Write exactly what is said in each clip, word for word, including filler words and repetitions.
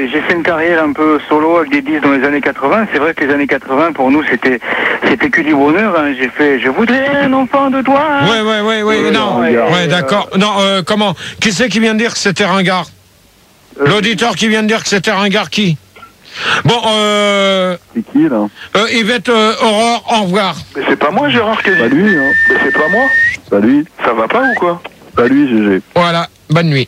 J'ai fait une carrière un peu solo avec des disques dans les années quatre-vingts. C'est vrai que les années quatre-vingts, pour nous, c'était c'était que du bonheur. Hein. J'ai fait « Je voudrais un enfant de toi ». Ouais, ouais, ouais, ouais, euh, non, ouais, ouais d'accord. Euh... Non, euh, comment? Qui c'est qui vient de dire que c'était ringard? euh... L'auditeur qui vient de dire que c'était ringard, qui? Bon, euh... C'est qui, là? euh, Yvette euh, Aurore, au revoir. Mais c'est pas moi, Gérard, qui a dit. Pas lui, hein. Mais c'est pas moi. Pas lui. Ça va pas ou quoi? Pas lui, G G. Voilà, bonne nuit.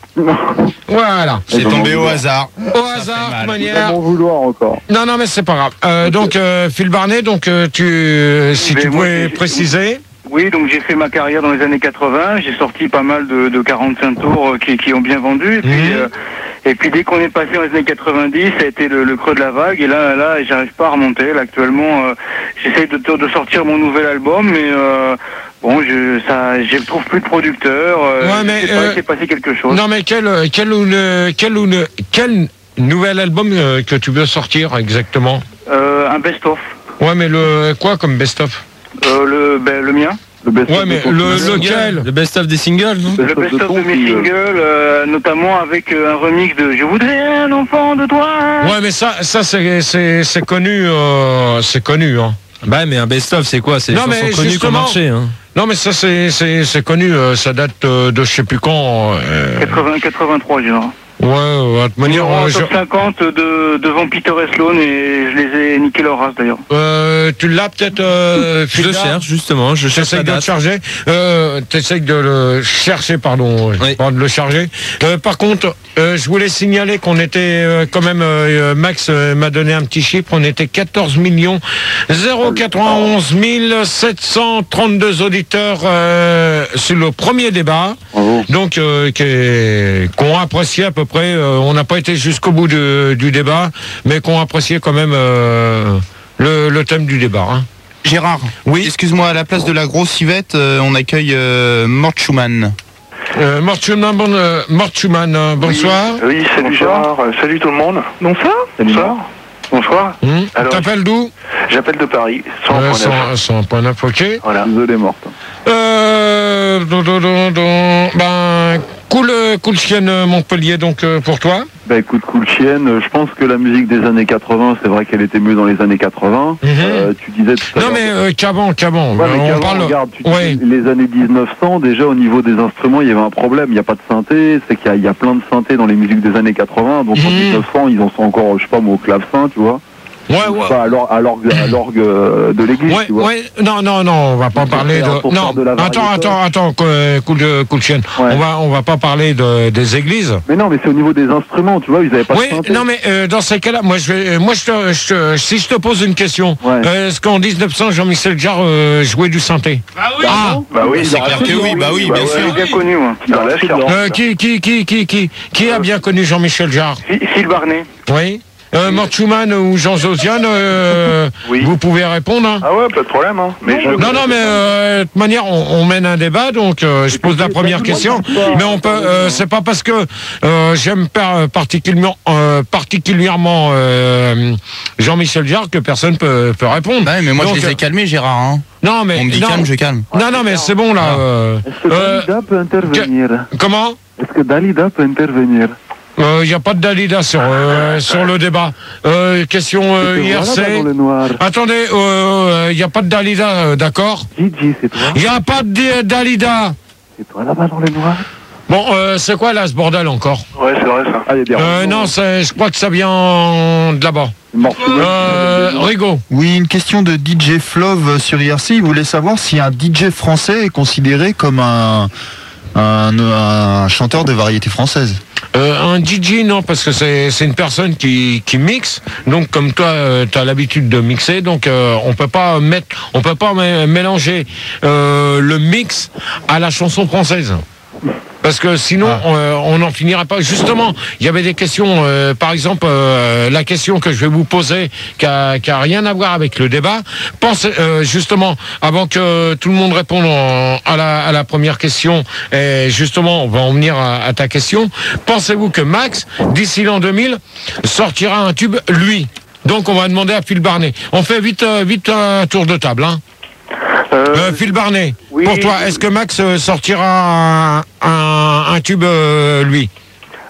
Voilà. C'est tombé au hasard. Au hasard, de manière. Bon vouloir encore. Non, non, mais c'est pas grave. Euh, okay. Donc, euh, Phil Barnet, donc, euh, tu, euh, si mais tu pouvais moi, préciser. Oui, donc j'ai fait ma carrière dans les années quatre-vingts. J'ai sorti pas mal de, de quarante-cinq tours euh, qui, qui ont bien vendu. Et puis, mmh. euh, et puis dès qu'on est passé dans les années quatre-vingt-dix, ça a été le, le creux de la vague. Et là, là, j'arrive pas à remonter. Là, actuellement, euh, j'essaie de, de sortir mon nouvel album, mais euh, bon, je ça, je trouve plus de producteur. Euh, ouais, mais je sais pas, euh, il s'est passé quelque chose. Non, mais quel, quel, quel, quel, quel nouvel album euh, que tu veux sortir exactement? euh, Un best-of. Ouais, mais le quoi comme best-of? Euh, le, ben, le mien. Le best ouais, mais le, lequel? Le best-of des singles, non? Le best-of de, de mes singles, euh, notamment avec euh, un remix de « Je voudrais un enfant de toi ». Ouais, mais ça, ça c'est, c'est, c'est connu, euh, c'est connu, hein. Bah, mais un best-of, c'est quoi? C'est des chansons connues qui ont marché, hein. Non, mais ça, c'est, c'est, c'est connu, euh, ça date euh, de je sais plus quand. Euh... quatre-vingts, quatre-vingt-trois, je dirais. Ouais, ouais, de manière... En euh, top je... cinquante de, devant Peter et Sloan, et je les ai niqué leur race d'ailleurs. Euh, tu l'as peut-être... Euh, je le cherche, justement, je cherche T'essayes de le charger. Euh, T'essayes de le chercher, pardon, oui. Pas de le charger. Euh, par contre, euh, je voulais signaler qu'on était euh, quand même... Euh, Max euh, m'a donné un petit chiffre, on était quatorze millions zéro quatre-vingt-onze mille sept cent trente-deux auditeurs euh, sur le premier débat. Bravo. Donc, euh, qu'on apprécié à peu près, euh, on n'a pas été jusqu'au bout de, du débat, mais qu'on appréciait quand même euh, le, le thème du débat. Hein. Gérard, oui. Excuse-moi, à la place de la grosse Yvette, euh, on accueille euh, Mort Schumann. Euh, Mort Schumann, bon, euh, Mort Schumann euh, bonsoir. Oui, oui salut bonsoir. Gérard, euh, salut tout le monde. Bonsoir. Bonsoir. Bonsoir. Mmh. T'appelles d'où? J'appelle de Paris, cent un point neuf. Ok. Voilà. Désolé, morte. Euh, don, don, don, don. Ben, cool, cool chienne Montpellier, donc euh, pour toi. Bah écoute, cool chienne, je pense que la musique des années quatre-vingts, c'est vrai qu'elle était mieux dans les années quatre-vingts. Mm-hmm. euh, tu disais tout à l'heure. Non mais euh, qu'avant, qu'avant. Ouais, on qu'avant, parle. Regarde, tu ouais. dis, les années dix-neuf cents, déjà au niveau des instruments, il y avait un problème. Il n'y a pas de synthé, c'est qu'il y a, il y a plein de synthés dans les musiques des années quatre-vingts. Donc mm-hmm. en dix-neuf cents, ils en sont encore, je sais pas, moi, au clavecin, tu vois. Ouais, ouais. Enfin, à l'orgue, à l'orgue de l'église, ouais, tu vois. Ouais, non, non, non, on va pas parler de. Non, de attends, attends, attends, cool, cool chienne. Ouais. On va, on va pas parler de, des églises. Mais non, mais c'est au niveau des instruments, tu vois, ils avaient pas oui, de synthé. Non, mais euh, dans ces cas-là, moi, je vais, moi, je te, je te, si je te pose une question, ouais. euh, est-ce qu'en dix-neuf cents, Jean-Michel Jarre euh, jouait du synthé? Bah oui. Ah, bah oui, c'est clair que oui, bah oui, bah bien ouais, sûr. Bien connu, moi. Euh, qui, qui, qui, qui, qui, qui a bien connu Jean-Michel Jarre? Phil Barnet. Oui. Euh, Mort Schumann ou Jean Josiane, euh, oui. Vous pouvez répondre. Hein. Ah ouais, pas de problème. Hein. Mais je... Non, non, mais euh, de toute manière, on, on mène un débat, donc euh, je pose la première question. Mais on peut, euh, c'est pas parce que euh, j'aime particulièrement, euh, particulièrement euh, Jean-Michel Jarre que personne peut, peut répondre. Ouais, mais moi donc, je les ai calmés, Gérard. Hein. Non, mais on me dit non, calme, je calme. Non, non, mais c'est bon là. Euh, Est-ce que Dalida euh, peut intervenir? que, Comment? Est-ce que Dalida peut intervenir? Il euh, n'y a pas de Dalida sur, euh, sur le débat. Euh, question euh, I R C. Voilà, attendez, il euh, n'y a pas de Dalida, euh, d'accord? Gigi, c'est toi. Il n'y a pas de Dalida. C'est toi là-bas dans le noir. Bon, euh, c'est quoi là ce bordel encore? Ouais, c'est vrai ça. Ah, bien euh, non, je crois que ça vient de là-bas. Euh, Rigaud. Oui, une question de D J Flove sur I R C. Il voulait savoir si un D J français est considéré comme un, un, un chanteur de variété française. Euh, un D J, non, parce que c'est une personne qui, qui mixe. Donc, comme toi, euh, tu as l'habitude de mixer, donc euh, on peut pas mettre, on peut pas mélanger euh, le mix à la chanson française. Parce que sinon, ah. on n'en finirait pas. Justement, il y avait des questions, euh, par exemple, euh, la question que je vais vous poser, qui a, qui a rien à voir avec le débat. Pensez, euh, justement, avant que tout le monde réponde en, à, la, à la première question, et justement, on va en venir à, à ta question. Pensez-vous que Max, d'ici l'an deux mille, sortira un tube, lui? Donc, on va demander à Phil Barnet. On fait vite, euh, vite un tour de table, hein. Euh, euh, Phil Barnet, oui, pour toi, est-ce que Max sortira un, un, un tube, euh, lui?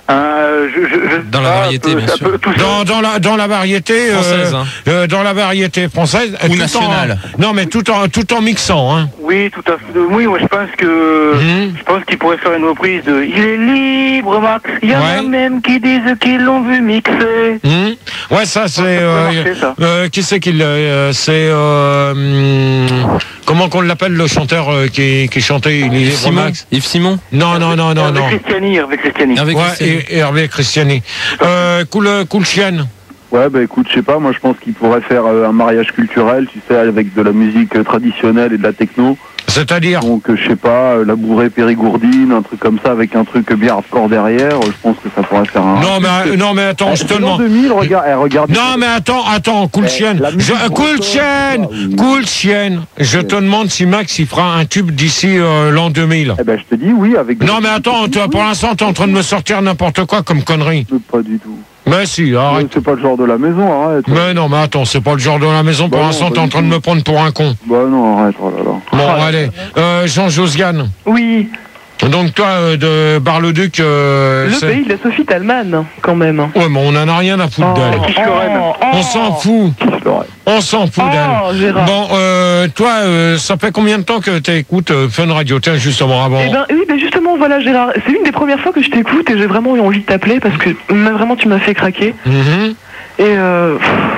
Euh, je, je, je Dans la pas, variété, peu- bien ça sûr. peut- tout ça. Dans, dans la dans la variété Française, euh, hein. euh, dans la variété française Ou tout nationale. en- non mais tout en tout en mixant hein. Oui, tout à fait. Oui, moi je pense que Mhm. je pense qu'il pourrait faire une reprise de Il est libre, Max. Il y en Ouais. a même qui disent qu'ils l'ont vu mixer. Mhm. Ouais, ça c'est. Ça peut euh, marcher, ça. euh, qui c'est qui le. euh, c'est. euh, hum, comment qu'on l'appelle le chanteur euh, qui, qui chantait Il est libre, Simon Max. Yves Simon Non, non, non, non, Avec non. Christiani, avec Christiani. Avec Ouais, Christiane. et, et Hervé Christiani. Euh, cool, cool chienne. Ouais, bah écoute, je sais pas, moi je pense qu'il pourrait faire euh, un mariage culturel, tu sais, avec de la musique euh, traditionnelle et de la techno. C'est-à-dire. Donc, euh, je sais pas, euh, la bourrée périgourdine, un truc comme ça, avec un truc bien hardcore derrière, euh, je pense que ça pourrait faire un... Non, mais, euh, non, mais attends, Eh, je te c'est l'an demande. deux mille, regarde, eh, regarde. Non, mais attends, attends, cool Eh, chienne. la musique Je- cool bretonne, chienne, oui. cool chienne. Je te demande si Max il fera un tube d'ici euh, l'an deux mille. Eh ben, je te dis oui, avec... Non, mais attends, toi, pour l'instant, t'es en train de me sortir n'importe quoi comme connerie. Pas du tout. Mais si, Ouais, arrête. c'est pas le genre de la maison, arrête. Mais non, mais attends, c'est pas le genre de la maison. Pour Bah non, l'instant, pas t'es en du train de tout. me prendre pour un con. Bah non, arrête, oh là là. Bon, allez. Euh, Jean-Josiane. Oui, Donc, toi, euh, de Bar-le-Duc, euh, le c'est- pays de la Sophie Talman, quand même. Ouais, mais on en a rien à foutre d'elle. Kiss Lorraine. On s'en fout. C'est vrai. On s'en fout d'elle. Oh, Gérard. Bon, euh, toi, euh, ça fait combien de temps que tu écoutes euh, Fun Radio? Tiens, justement, avant. Eh ben oui, ben justement, voilà Gérard, c'est une des premières fois que je t'écoute et j'ai vraiment eu envie de t'appeler parce que mais vraiment tu m'as fait craquer. Mhm. Et euh...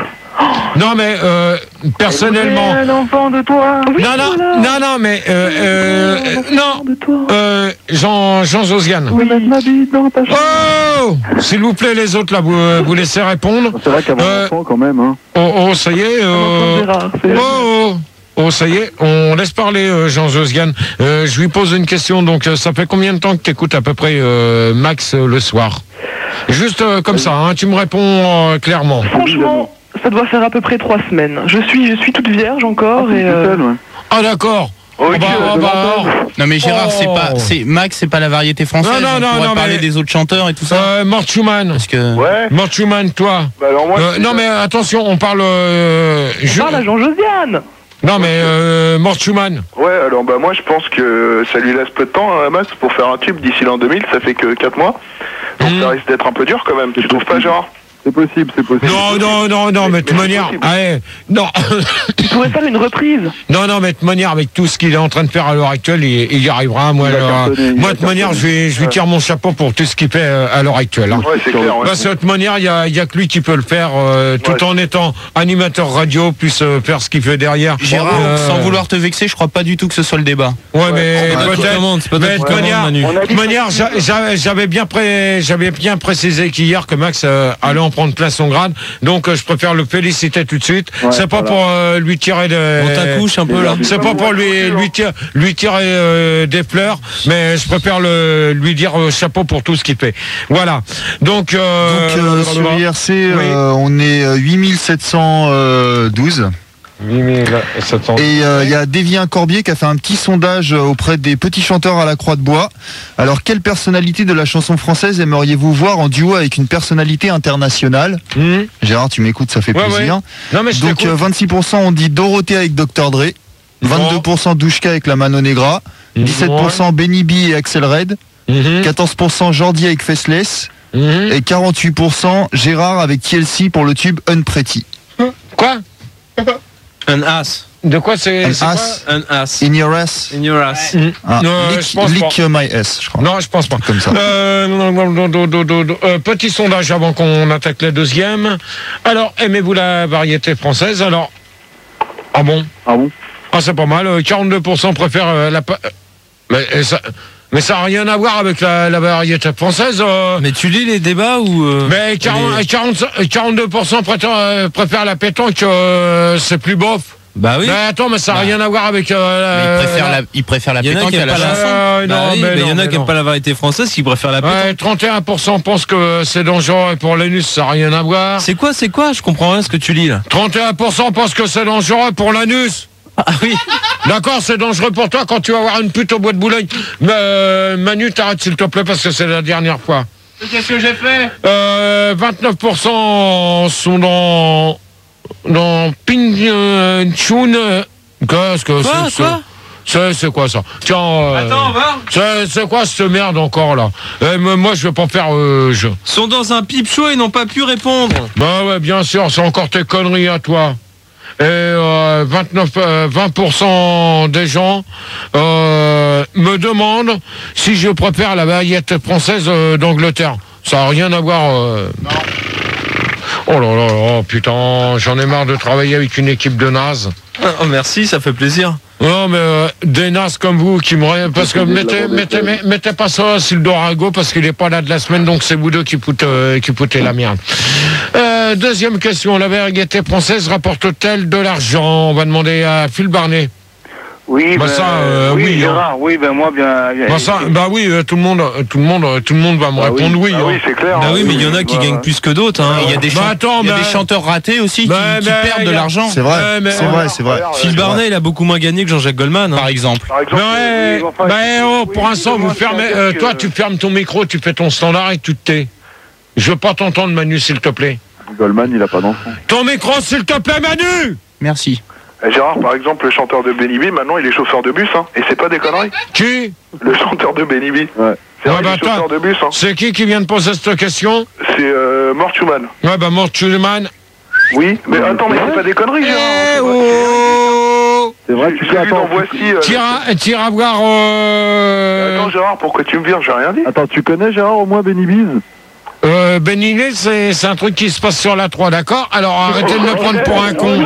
Non, mais euh, personnellement. Un enfant de toi. Oui, Non, non, voilà. non, non, mais euh, euh, euh, non, De toi. euh, Jean, Jean Josiane. Oui. Mettre ma bite dans ta chambre. Oh, s'il vous plaît, les autres là, vous, euh, vous laissez répondre. C'est vrai qu'avant Euh, l'enfant, quand même, hein. Oh, oh, ça y est. Un enfant de Euh, Gérard, c'est- oh, oh, oh, ça y est. On laisse parler euh, Jean Josiane. Euh, je lui pose une question. Donc, euh, ça fait combien de temps que tu écoutes à peu près euh, Max euh, le soir? Juste euh, comme ça, hein, tu me réponds euh, clairement. Franchement, ça doit faire à peu près trois semaines. Je suis, je suis toute vierge encore et euh, Putain, ouais. Ah d'accord. Ok, Ah bah, ah bah, alors. Non mais Gérard, Oh. c'est pas, c'est Max, c'est pas la variété française. Non, non, on non, pourrait non, parler mais- des autres chanteurs et tout ça. Euh, Mort Schumann. Parce que Ouais. Mort Schumann, toi. Bah alors moi. Euh, c'est- non mais attention, on parle. Euh, on je- parle à Jean-Josiane. Non mais euh, Mort Schumann. Ouais, alors bah moi je pense que ça lui laisse peu de temps à Max pour faire un tube d'ici l'an deux mille, ça fait que quatre mois. Donc Mhm. ça risque d'être un peu dur quand même, tu trouves pas Gérard? C'est possible, c'est possible. Non, non, non, non, mais de toute mais c'est manière, possible. allez, non, Tu pourrais faire une reprise. non, non, mais de toute manière, avec tout ce qu'il est en train de faire à l'heure actuelle, il, il y arrivera. Moi, Il va alors, cartonner, il moi va de toute manière, je cartonner. lui, je lui tire mon chapeau pour tout ce qu'il fait euh, à l'heure actuelle. hein. Ouais, c'est clair. Ouais. Parce que de toute manière, il y a, il y a que lui qui peut le faire, euh, tout Ouais. en étant animateur radio, plus euh, faire ce qu'il fait derrière. Gérard, Euh, sans vouloir te vexer, je crois pas du tout que ce soit le débat. Ouais, mais Ah, peut-être. totalement, c'est pas Mais de toute totalement, manière, Manu. On a de dit toute manière, j'a- j'a- j'avais bien, pré- j'avais bien précisé qu'hier que Max euh, allait en prendre plein son grade. Donc, euh, je préfère le féliciter tout de suite. Ouais, c'est pas voilà. pour euh, lui tirer de. On t'accouche un peu là. C'est pas pour lui lui tirer, lui tirer euh, des fleurs, mais je préfère le, lui dire euh, chapeau pour tout ce qu'il fait. Voilà. Donc, euh, Donc euh, sur I R C, euh, on est euh, huit mille sept cent douze. huit mille sept cents. Et euh, il y a Dévien Corbier qui a fait un petit sondage euh, auprès des petits chanteurs à la Croix de Bois. Alors, quelle personnalité de la chanson française aimeriez-vous voir en duo avec une personnalité internationale? Mmh. Gérard, tu m'écoutes, ça fait Ouais, plaisir. Non, mais je Donc t'écoute. euh, vingt-six pour cent ont dit Dorothée avec docteur Dre, vingt-deux pour cent Douchka avec la Mano Negra, dix-sept pour cent Benny B et Axel Red, Mhm. quatorze pour cent Jordi avec Faceless Mhm. et quarante-huit pour cent Gérard avec T L C pour le tube Unpretty. Quoi? Un as. De quoi c'est Un c'est quoi ass Un as. in your ass. In your ass. Mhm. Ah, Non, lick je pense lick my ass, je crois. Non, je pense pas. Comme ça. Euh, non, non, non, non, non, non, non. Euh, petit sondage avant qu'on attaque la deuxième. Alors, aimez-vous la variété française? Alors, ah bon? Ah bon? Ah, c'est pas mal. euh, quarante-deux pour cent préfèrent euh, la. pa- euh, Mais euh, ça, mais ça n'a rien à voir avec la, la variété française. euh. Mais tu lis les débats ou euh, Mais quarante, les- quarante, quarante-deux pour cent prétend- euh, préfèrent la pétanque. euh, c'est plus bof. Bah oui. Mais attends, mais ça n'a Bah. rien à voir avec. Mais Euh, il préfère la, il préfère la Il y en a pétanque qui à aiment la pas la chanson. Euh, Bah non, oui, mais mais il y non, en a mais qui aiment non. pas la variété française, qui préfèrent la pétanque. Ouais, trente et un pour cent pensent que c'est dangereux et pour l'anus, ça n'a rien à voir. C'est quoi, c'est quoi? Je comprends rien ce que tu lis là. trente et un pour cent pensent que c'est dangereux pour l'anus. Ah oui. D'accord, c'est dangereux pour toi quand tu vas voir une pute au bois de Boulogne. Mais euh, Manu, t'arrêtes s'il te plaît parce que c'est la dernière fois. Qu'est-ce que j'ai fait? Euh, vingt-neuf pour cent sont dans dans Ping euh, Chun. euh, Qu'est-ce que Quoi, c'est que quoi ça? C'est, c'est quoi ça? Tiens, euh, Attends, va. c'est, c'est quoi cette merde encore là? Eh, mais moi je vais pas faire euh, je. Sont dans un pipe show et n'ont pas pu répondre. Bah ouais, bien sûr, c'est encore tes conneries à toi. Et euh, vingt-neuf, euh, vingt pour cent des gens euh, me demandent si je préfère la variété française euh, d'Angleterre. Ça n'a rien à voir. Euh... Oh là là là, putain, j'en ai marre de travailler avec une équipe de nazes. Oh, merci, ça fait plaisir. Non, mais euh, des nazes comme vous qui me... Parce que mettez, mettez, mettez, mettez pas ça à Sildorago parce qu'il est pas là de la semaine, donc c'est vous deux qui foutez, euh, qui foutez la merde. Euh, deuxième question, la variété française rapporte-t-elle de l'argent? On va demander à Phil Barnet. Oui, Bah ben, ça, euh, oui, oui, Gérard, hein. oui, ben moi, bien... bien- Bah, ça, bah oui, euh, tout le monde, euh, tout le monde, euh, tout le monde va me Bah oui. répondre oui. Ah hein. oui, c'est clair. Bah hein. oui, mais il y en a qui Bah, gagnent plus que d'autres. Hein. Il y a des, Bah chan- attends, il y a mais- des chanteurs ratés aussi Bah, qui, qui mais perdent y de a- l'argent. C'est vrai, Ouais, mais- c'est vrai, c'est vrai. Phil C'est vrai. Barnet, il a beaucoup moins gagné que Jean-Jacques Goldman, hein. Par exemple. Par exemple, Ouais, oui, enfin, bah, oh, oui, pour oui, l'instant, moi, vous je tiens à fermez, dire euh, que- toi, tu fermes ton micro, tu fais ton standard et tu te tais. Je veux pas t'entendre, Manu, s'il te plaît. Goldman, il a pas d'enfant. Ton micro, s'il te plaît, Manu! Merci. Eh, Gérard, par exemple, le chanteur de Benny B, maintenant il est chauffeur de bus, hein. Et c'est pas des conneries. Qui? Le chanteur de Benny B. Ouais. C'est Ouais, vrai, bah, il est chauffeur attends. de bus, hein. C'est qui qui vient de poser cette question? C'est euh, Mort Schumann. Ouais, bah, Mort Schumann. Oui, mais attends, mais c'est pas des conneries, Eh Gérard. oh! C'est vrai, J'ai tu j'ai sais, vu dans attends, Voici. euh, Tire, tire à voir, euh... Attends, Gérard, pourquoi tu me vires? J'ai rien dit. attends, tu connais Gérard au moins Benny Bees? Euh, Benigné, c'est, c'est un truc qui se passe sur la trois, d'accord? Alors, arrêtez de me prendre pour un con.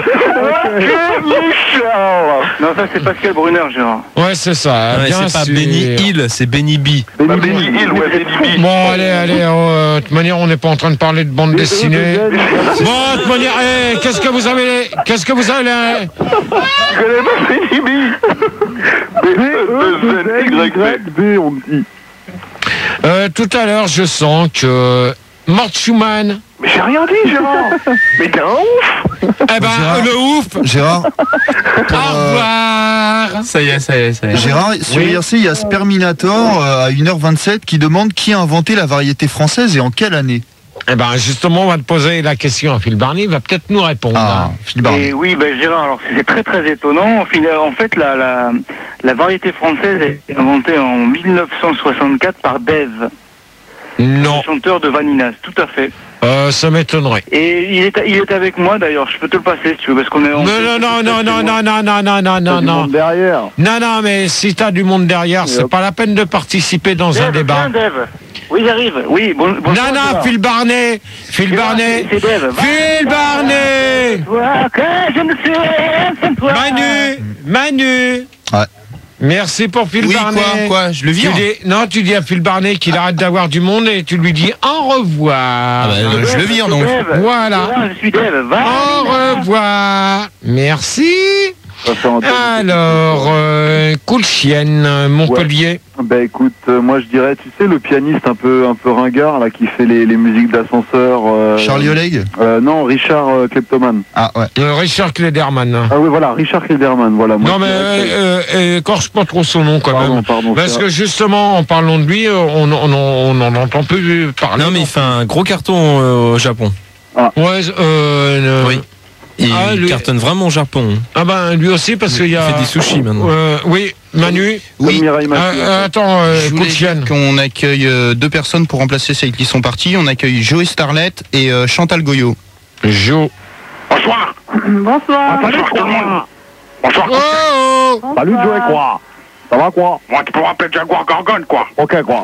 Non, ça, c'est Pascal Brunner, Gérard. Ouais, c'est ça. Ouais, bien c'est pas sûr. Benny Hill, c'est Benny B. Bah, Benny Hill, ouais, Benny B. Bon, allez, allez, euh, de toute manière, on n'est pas en train de parler de bande dessinée. Bon, de toute manière, eh, qu'est-ce que vous avez, qu'est-ce que vous avez, Tu connais pas Benny B? B E N Y B. B, on me dit. euh, tout à l'heure, je sens que Mort Schumann, Mais j'ai rien dit, Gérard. Mais t'es un ouf. eh ben, Gérard. le ouf, Gérard, au revoir. Ça y est, ça y est, ça y est. Gérard, sur I R C, il y a Sperminator euh, à une heure vingt-sept qui demande qui a inventé la variété française et en quelle année. Eh ben, justement, on va te poser la question à Phil Barney, il va peut-être nous répondre. Ah, Phil Barnet. Et oui, ben Gérard, alors c'est très très étonnant. En fin- En fait, la, la, la variété française est inventée en mille neuf cent soixante-quatre par Dave, Non, le chanteur de Vaninas, tout à fait. euh, ça m'étonnerait. Et il est, il est avec moi d'ailleurs, je peux te le passer si tu veux, parce qu'on est... Non, on- non, non, non, non, non, non, non, non, non, T'as non, du non. monde derrière. Non, non, mais si t'as du monde derrière, c'est hop. pas la peine de participer dans un Dave, débat. viens, Dave. Oui, j'arrive. Oui, bon, bonjour, Non, non, Gérard. Phil Barnet, Phil Gérard, Barnet, c'est Dave. Phil Barnet, Toi, que je ne sais sans toi. Manu, Manu. Ouais. Merci pour Phil Oui, Barnet. quoi, quoi, je le Tu vire. dis, non, tu dis à Phil Barnet qu'il arrête d'avoir du monde et tu lui dis au revoir. Ah bah, euh, je le vire donc. Dave. Voilà. Gérard, je suis Dave. Va. Au revoir. Merci. Ça fait un temps. Alors, euh, cool chienne, Montpellier. Bah écoute, euh, moi je dirais, tu sais, le pianiste un peu un peu ringard là qui fait les, les musiques d'ascenseur. euh, Charlie Oleg. euh, Non, Richard euh, Kleptoman. Ah ouais. Euh, Richard Klederman. Ah oui, voilà, Richard Klederman, voilà. Moi, Non je mais dirais que- euh, euh, écorche pas trop son nom quand Pardon, même. pardon. Parce c'est- que justement, en parlant de lui, euh, on on on on en entend plus parler. Non, mais il fait un gros carton euh, au Japon. Ouais, euh, euh, Oui. Il Ah, lui- cartonne vraiment au Japon. Ah ben lui aussi parce qu'il y a. Il fait des sushis maintenant. Euh, oui, Manu. Comme Oui. Mireille Mathieu, Euh, en fait. euh, attends, euh, Je coup voulais de chienne. dire qu'on accueille euh, deux personnes pour remplacer celles qui sont parties. On accueille Joey Starlet et euh, Chantal Goyot. Jo. Bonsoir. Bonsoir. Bonsoir tout le monde. Bonsoir. Oh, oh. Salut Joey, quoi. Ça va quoi? Moi, tu peux m'appeler Jaguar Gorgone, quoi. Ok, quoi.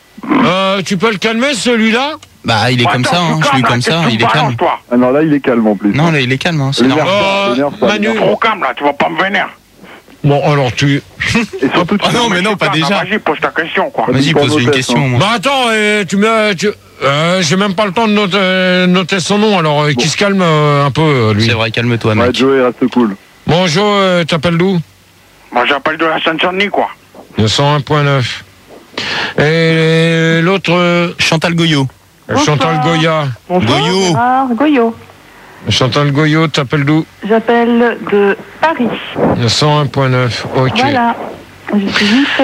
Euh, tu peux le calmer celui-là? Bah, il est comme ça, hein. Je suis comme ça, il est calme. Toi. Ah non, là il est calme en plus. Non, là, il est calme, hein. C'est Le normal. nerf, Euh, le nerf, ça, Manu. le nerf. Trop calme, là, tu vas pas me vénérer. Bon alors tu. Et surtout, tu Ah non, mais non, pas déjà. Vas-y, pose ta question, quoi. Vas-y, Pas pose une nos question, tests, hein. moi. Bah attends, euh, tu me, tu, euh, j'ai même pas le temps de noter, euh, noter son nom. Alors euh, qui se calme euh, un peu euh, lui. C'est vrai, calme-toi, Ouais, mec. Joey reste cool. Bonjour, euh, t'appelles d'où? Moi, j'appelle de la Seine-Saint-Denis, quoi. Le cent un point neuf. Et l'autre, euh, Chantal Goyot. Chantal Goya. Bonjour. Goyot. Gérard Goyot. Chantal Goyot, t'appelles d'où? J'appelle de Paris. Le cent un point neuf. Ok. Voilà. Je suis vite fait.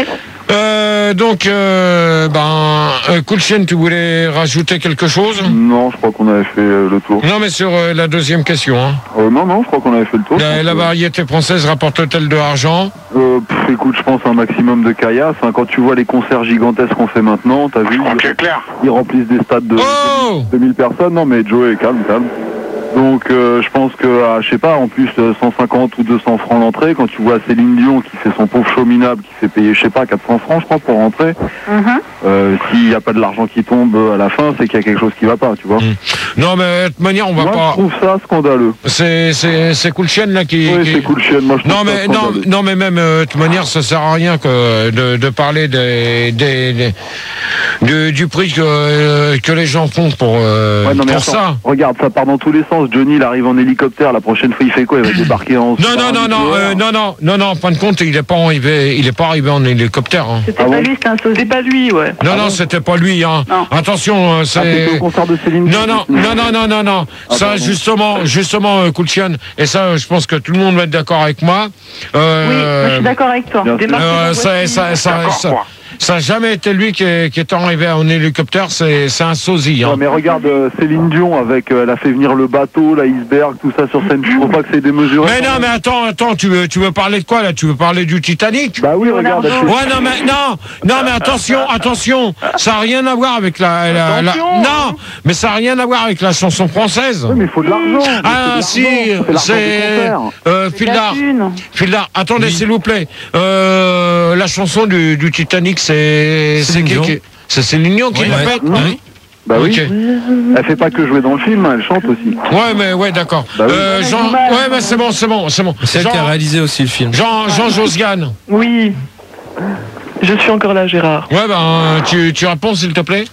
Euh, donc, euh, ben, euh, Kulchen, tu voulais rajouter quelque chose? Non, je crois qu'on avait fait euh, le tour. Non, mais sur euh, la deuxième question. Hein. Euh, non, non, je crois qu'on avait fait le tour. La, la variété française rapporte-t-elle de l'argent? Euh, pff, écoute, je pense un maximum de caillasse. Hein. Quand tu vois les concerts gigantesques qu'on fait maintenant, t'as vu, Ok, clair. ils remplissent des stades de Oh deux mille personnes. Non, mais Joey, calme, calme. Donc, euh, je pense que, ah, je sais pas, en plus, euh, cent cinquante ou deux cents francs l'entrée, quand tu vois Céline Dion qui fait son pauvre show minable, qui fait payer, je sais pas, quatre cents francs, je crois, pour rentrer, Mhm. euh, s'il n'y a pas de l'argent qui tombe à la fin, c'est qu'il y a quelque chose qui va pas, tu vois. Non, mais de toute manière, on va Moi, pas. je trouve ça scandaleux. C'est c'est c'est Kulchen là qui. Oui, qui- c'est cool, chienne. Moi, je trouve Non ça mais non scandaleux. non mais même euh, de toute manière ça sert à rien que de, de parler des, des, des- du, du prix que euh, que les gens font pour euh, Ouais, non, mais pour attends, ça. regarde, ça part dans tous les sens. Johnny, il arrive en hélicoptère. La prochaine fois, il fait quoi? Il va débarquer en. Non non non non euh, non non non non en fin de compte il est pas arrivé il est pas arrivé en hélicoptère. Hein. C'était Ah pas bon lui, c'était un sosie. C'est pas lui, ouais. Non Ah non bon c'était pas lui hein. Non. Attention euh, Ah, c'était c'est au concert de Céline non non Dion. non non non non non Ah, ça pardon. justement justement euh, Kulchen et ça je pense que tout le monde va être d'accord avec moi. Euh, Oui, moi, je suis d'accord avec toi. bien sûr. Démarche Euh, de ça, voici. ça, ça, D'accord, ça, quoi. ça a jamais été lui qui est, qui est arrivé en hélicoptère, c'est c'est un sosie. Hein. Ouais, mais regarde euh, Céline Dion avec, euh, elle a fait venir le bateau, l'iceberg, tout ça sur scène. Tu trouves pas que c'est démesuré? Mais non, mais attends, attends, tu veux, tu veux parler de quoi là? Tu veux parler du Titanic? Bah oui, regarde. elle fait- Ouais, non, mais non, non, mais attention, attention, ça a rien à voir avec la, la, la- Attention, non, mais ça a rien à voir avec la chanson française. Ouais, mais il faut de l'argent. Ah Il faut de si, l'argent. l'argent des c'est concerts. euh, C'est de la Fildar, thune. Fildar. Attendez, s'il vous plaît. Euh, la chanson du, du Titanic, c'est c'est Céline qui Dion. qui- c'est Céline Dion qui Ouais, l'a ouais. faite. Oui. Bah oui. Ok. Elle fait pas que jouer dans le film, hein, elle chante aussi. Ouais, mais ouais, d'accord. Bah oui. Euh, Jean, ouais, mais c'est bon, c'est bon, c'est bon. C'est elle qui a Jean, réalisé aussi le film. Jean, Jean Josgan. Oui. Je suis encore là, Gérard. Ouais, ben, tu, tu réponds, s'il te plaît.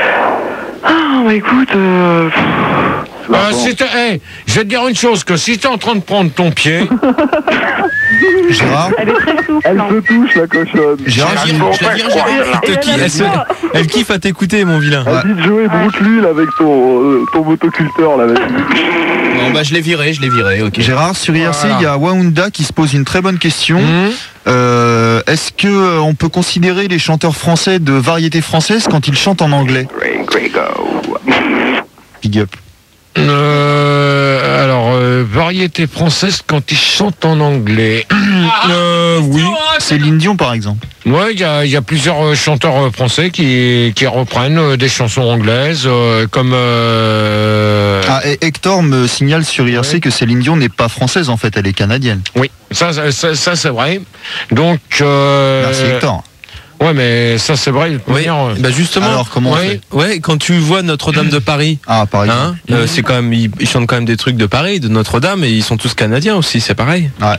Ah, bah écoute, euh, pff, Bah, Euh, bon. si t'es- hey, je vais te dire une chose, que si t'es en train de prendre ton pied, Gérard, Elle est très souple. Elle hein. se touche, la cochonne. Gérard, Je j'ai- la vire, je la vire, Gérard. Elle te kiffe, elle, se- elle kiffe à t'écouter, mon vilain. Elle dit de jouer broute l'huile avec ton, euh, ton motoculteur, là. vas-y. Non, bah je l'ai viré, je l'ai viré, ok. Gérard, sur I R C, il y a Waounda qui se pose une très bonne question. hum, Euh, Est-ce que euh, on peut considérer les chanteurs français de variété française quand ils chantent en anglais? Big up. euh, alors, euh, variété française quand ils chantent en anglais. Euh, oui. Céline Dion, par exemple. Ouais, il y a, il y a plusieurs euh, chanteurs euh, français qui, qui reprennent euh, des chansons anglaises, euh, comme... euh, Ah, et Hector me signale sur I R C Ouais. que Céline Dion n'est pas française, en fait, elle est canadienne. Oui, ça, ça, ça, ça, c'est vrai. Donc... Euh, Merci Hector. Ouais, mais ça c'est vrai. de toute Oui. manière, euh, Bah justement. Alors, comment on ouais. fait? Ouais, quand tu vois Notre-Dame de Paris, Ah, par exemple. hein, euh, c'est quand même, ils, ils chantent quand même des trucs de Paris, de Notre-Dame, et ils sont tous canadiens aussi, c'est pareil. Euh,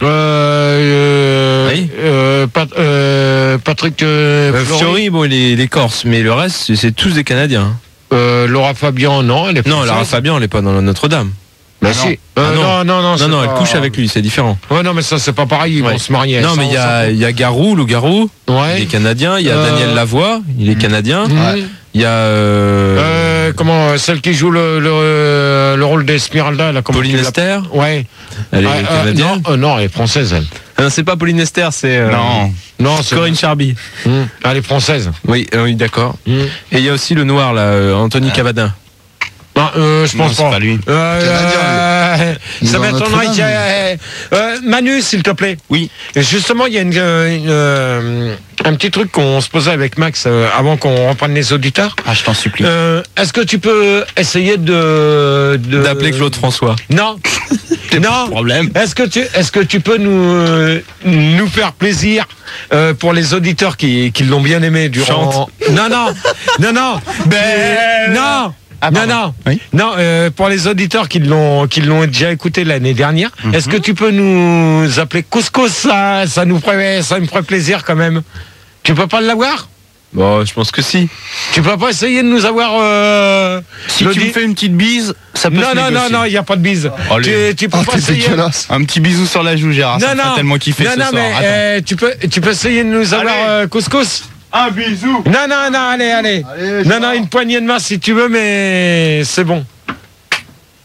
euh, Oui. euh, Pat- euh, Patrick euh, Euh, Fiori, Fiori, bon, il est, il est corse, mais le reste, c'est- c'est tous des Canadiens. hein. euh, Laura Fabian, non, elle est Non, française. Lara Fabian, elle est pas dans la Notre-Dame. Bah Ah, si. non. Euh, Ah, non. non, non, non, Non, c'est non, elle pas- couche avec lui, c'est différent. Ouais, non, mais ça c'est pas pareil, ils Ouais. vont se marier. Non, Ça, mais il y on a, il y a Garou, le Garou, il Ouais. est canadien. Il y a Euh, Daniel Lavoie, il est canadien. Mhm. Il y a euh, Euh, comment, euh, celle qui joue le, le, le rôle d'Esmeralda, là, comment Pauline tu l'appelles? Esther. Ouais. Elle est Ah, euh, canadienne. non, euh, non, elle est française, elle. Ah non, c'est pas Pauline Esther, c'est euh, Non. Non, c'est Corinne Charby. Hum, elle est française. Oui, euh, oui, d'accord. Hum. Et il y a aussi le noir là, euh, Anthony Cavadin. Non, euh, je Non, pense c'est pas. pas lui. Euh, euh, Il est ça dans m'étonnerait Notre-Dame. qu'il y ait- euh, Manu, s'il te plaît. Oui. Et justement, il y a une, euh, une, euh, un petit truc qu'on se posait avec Max euh, avant qu'on reprenne les auditeurs. Ah, je t'en supplie. Euh, Est-ce que tu peux essayer de... de- D'appeler Claude François. Non. Non. Problème. Est-ce que tu est-ce que tu peux nous euh, nous faire plaisir euh, pour les auditeurs qui, qui l'ont bien aimé durant. Chante. Non non non non. Ben non. Ah, non, pardon. non, Oui. non. euh, pour les auditeurs qui l'ont qui l'ont déjà écouté l'année dernière, Mhm. est-ce que tu peux nous appeler Couscous? Ça, ça nous ferait, ça me ferait plaisir quand même. Tu peux pas l'avoir? Bon, je pense que si. Tu peux pas essayer de nous avoir euh, Si le tu di- me fais une petite bise, ça peut Non se non non négocier. non, il y a pas de bise. Allez. Tu, tu peux Oh, pas t'es essayer. dégueulasse. Un petit bisou sur la joue, Gérard. ça me ferait tellement kiffer non, ce non, soir. mais Attends. euh, tu peux, tu peux essayer de nous avoir euh, couscous. Un bisou. Non, non, non, allez, allez. Allez, non, non, une poignée de main si tu veux, mais c'est bon.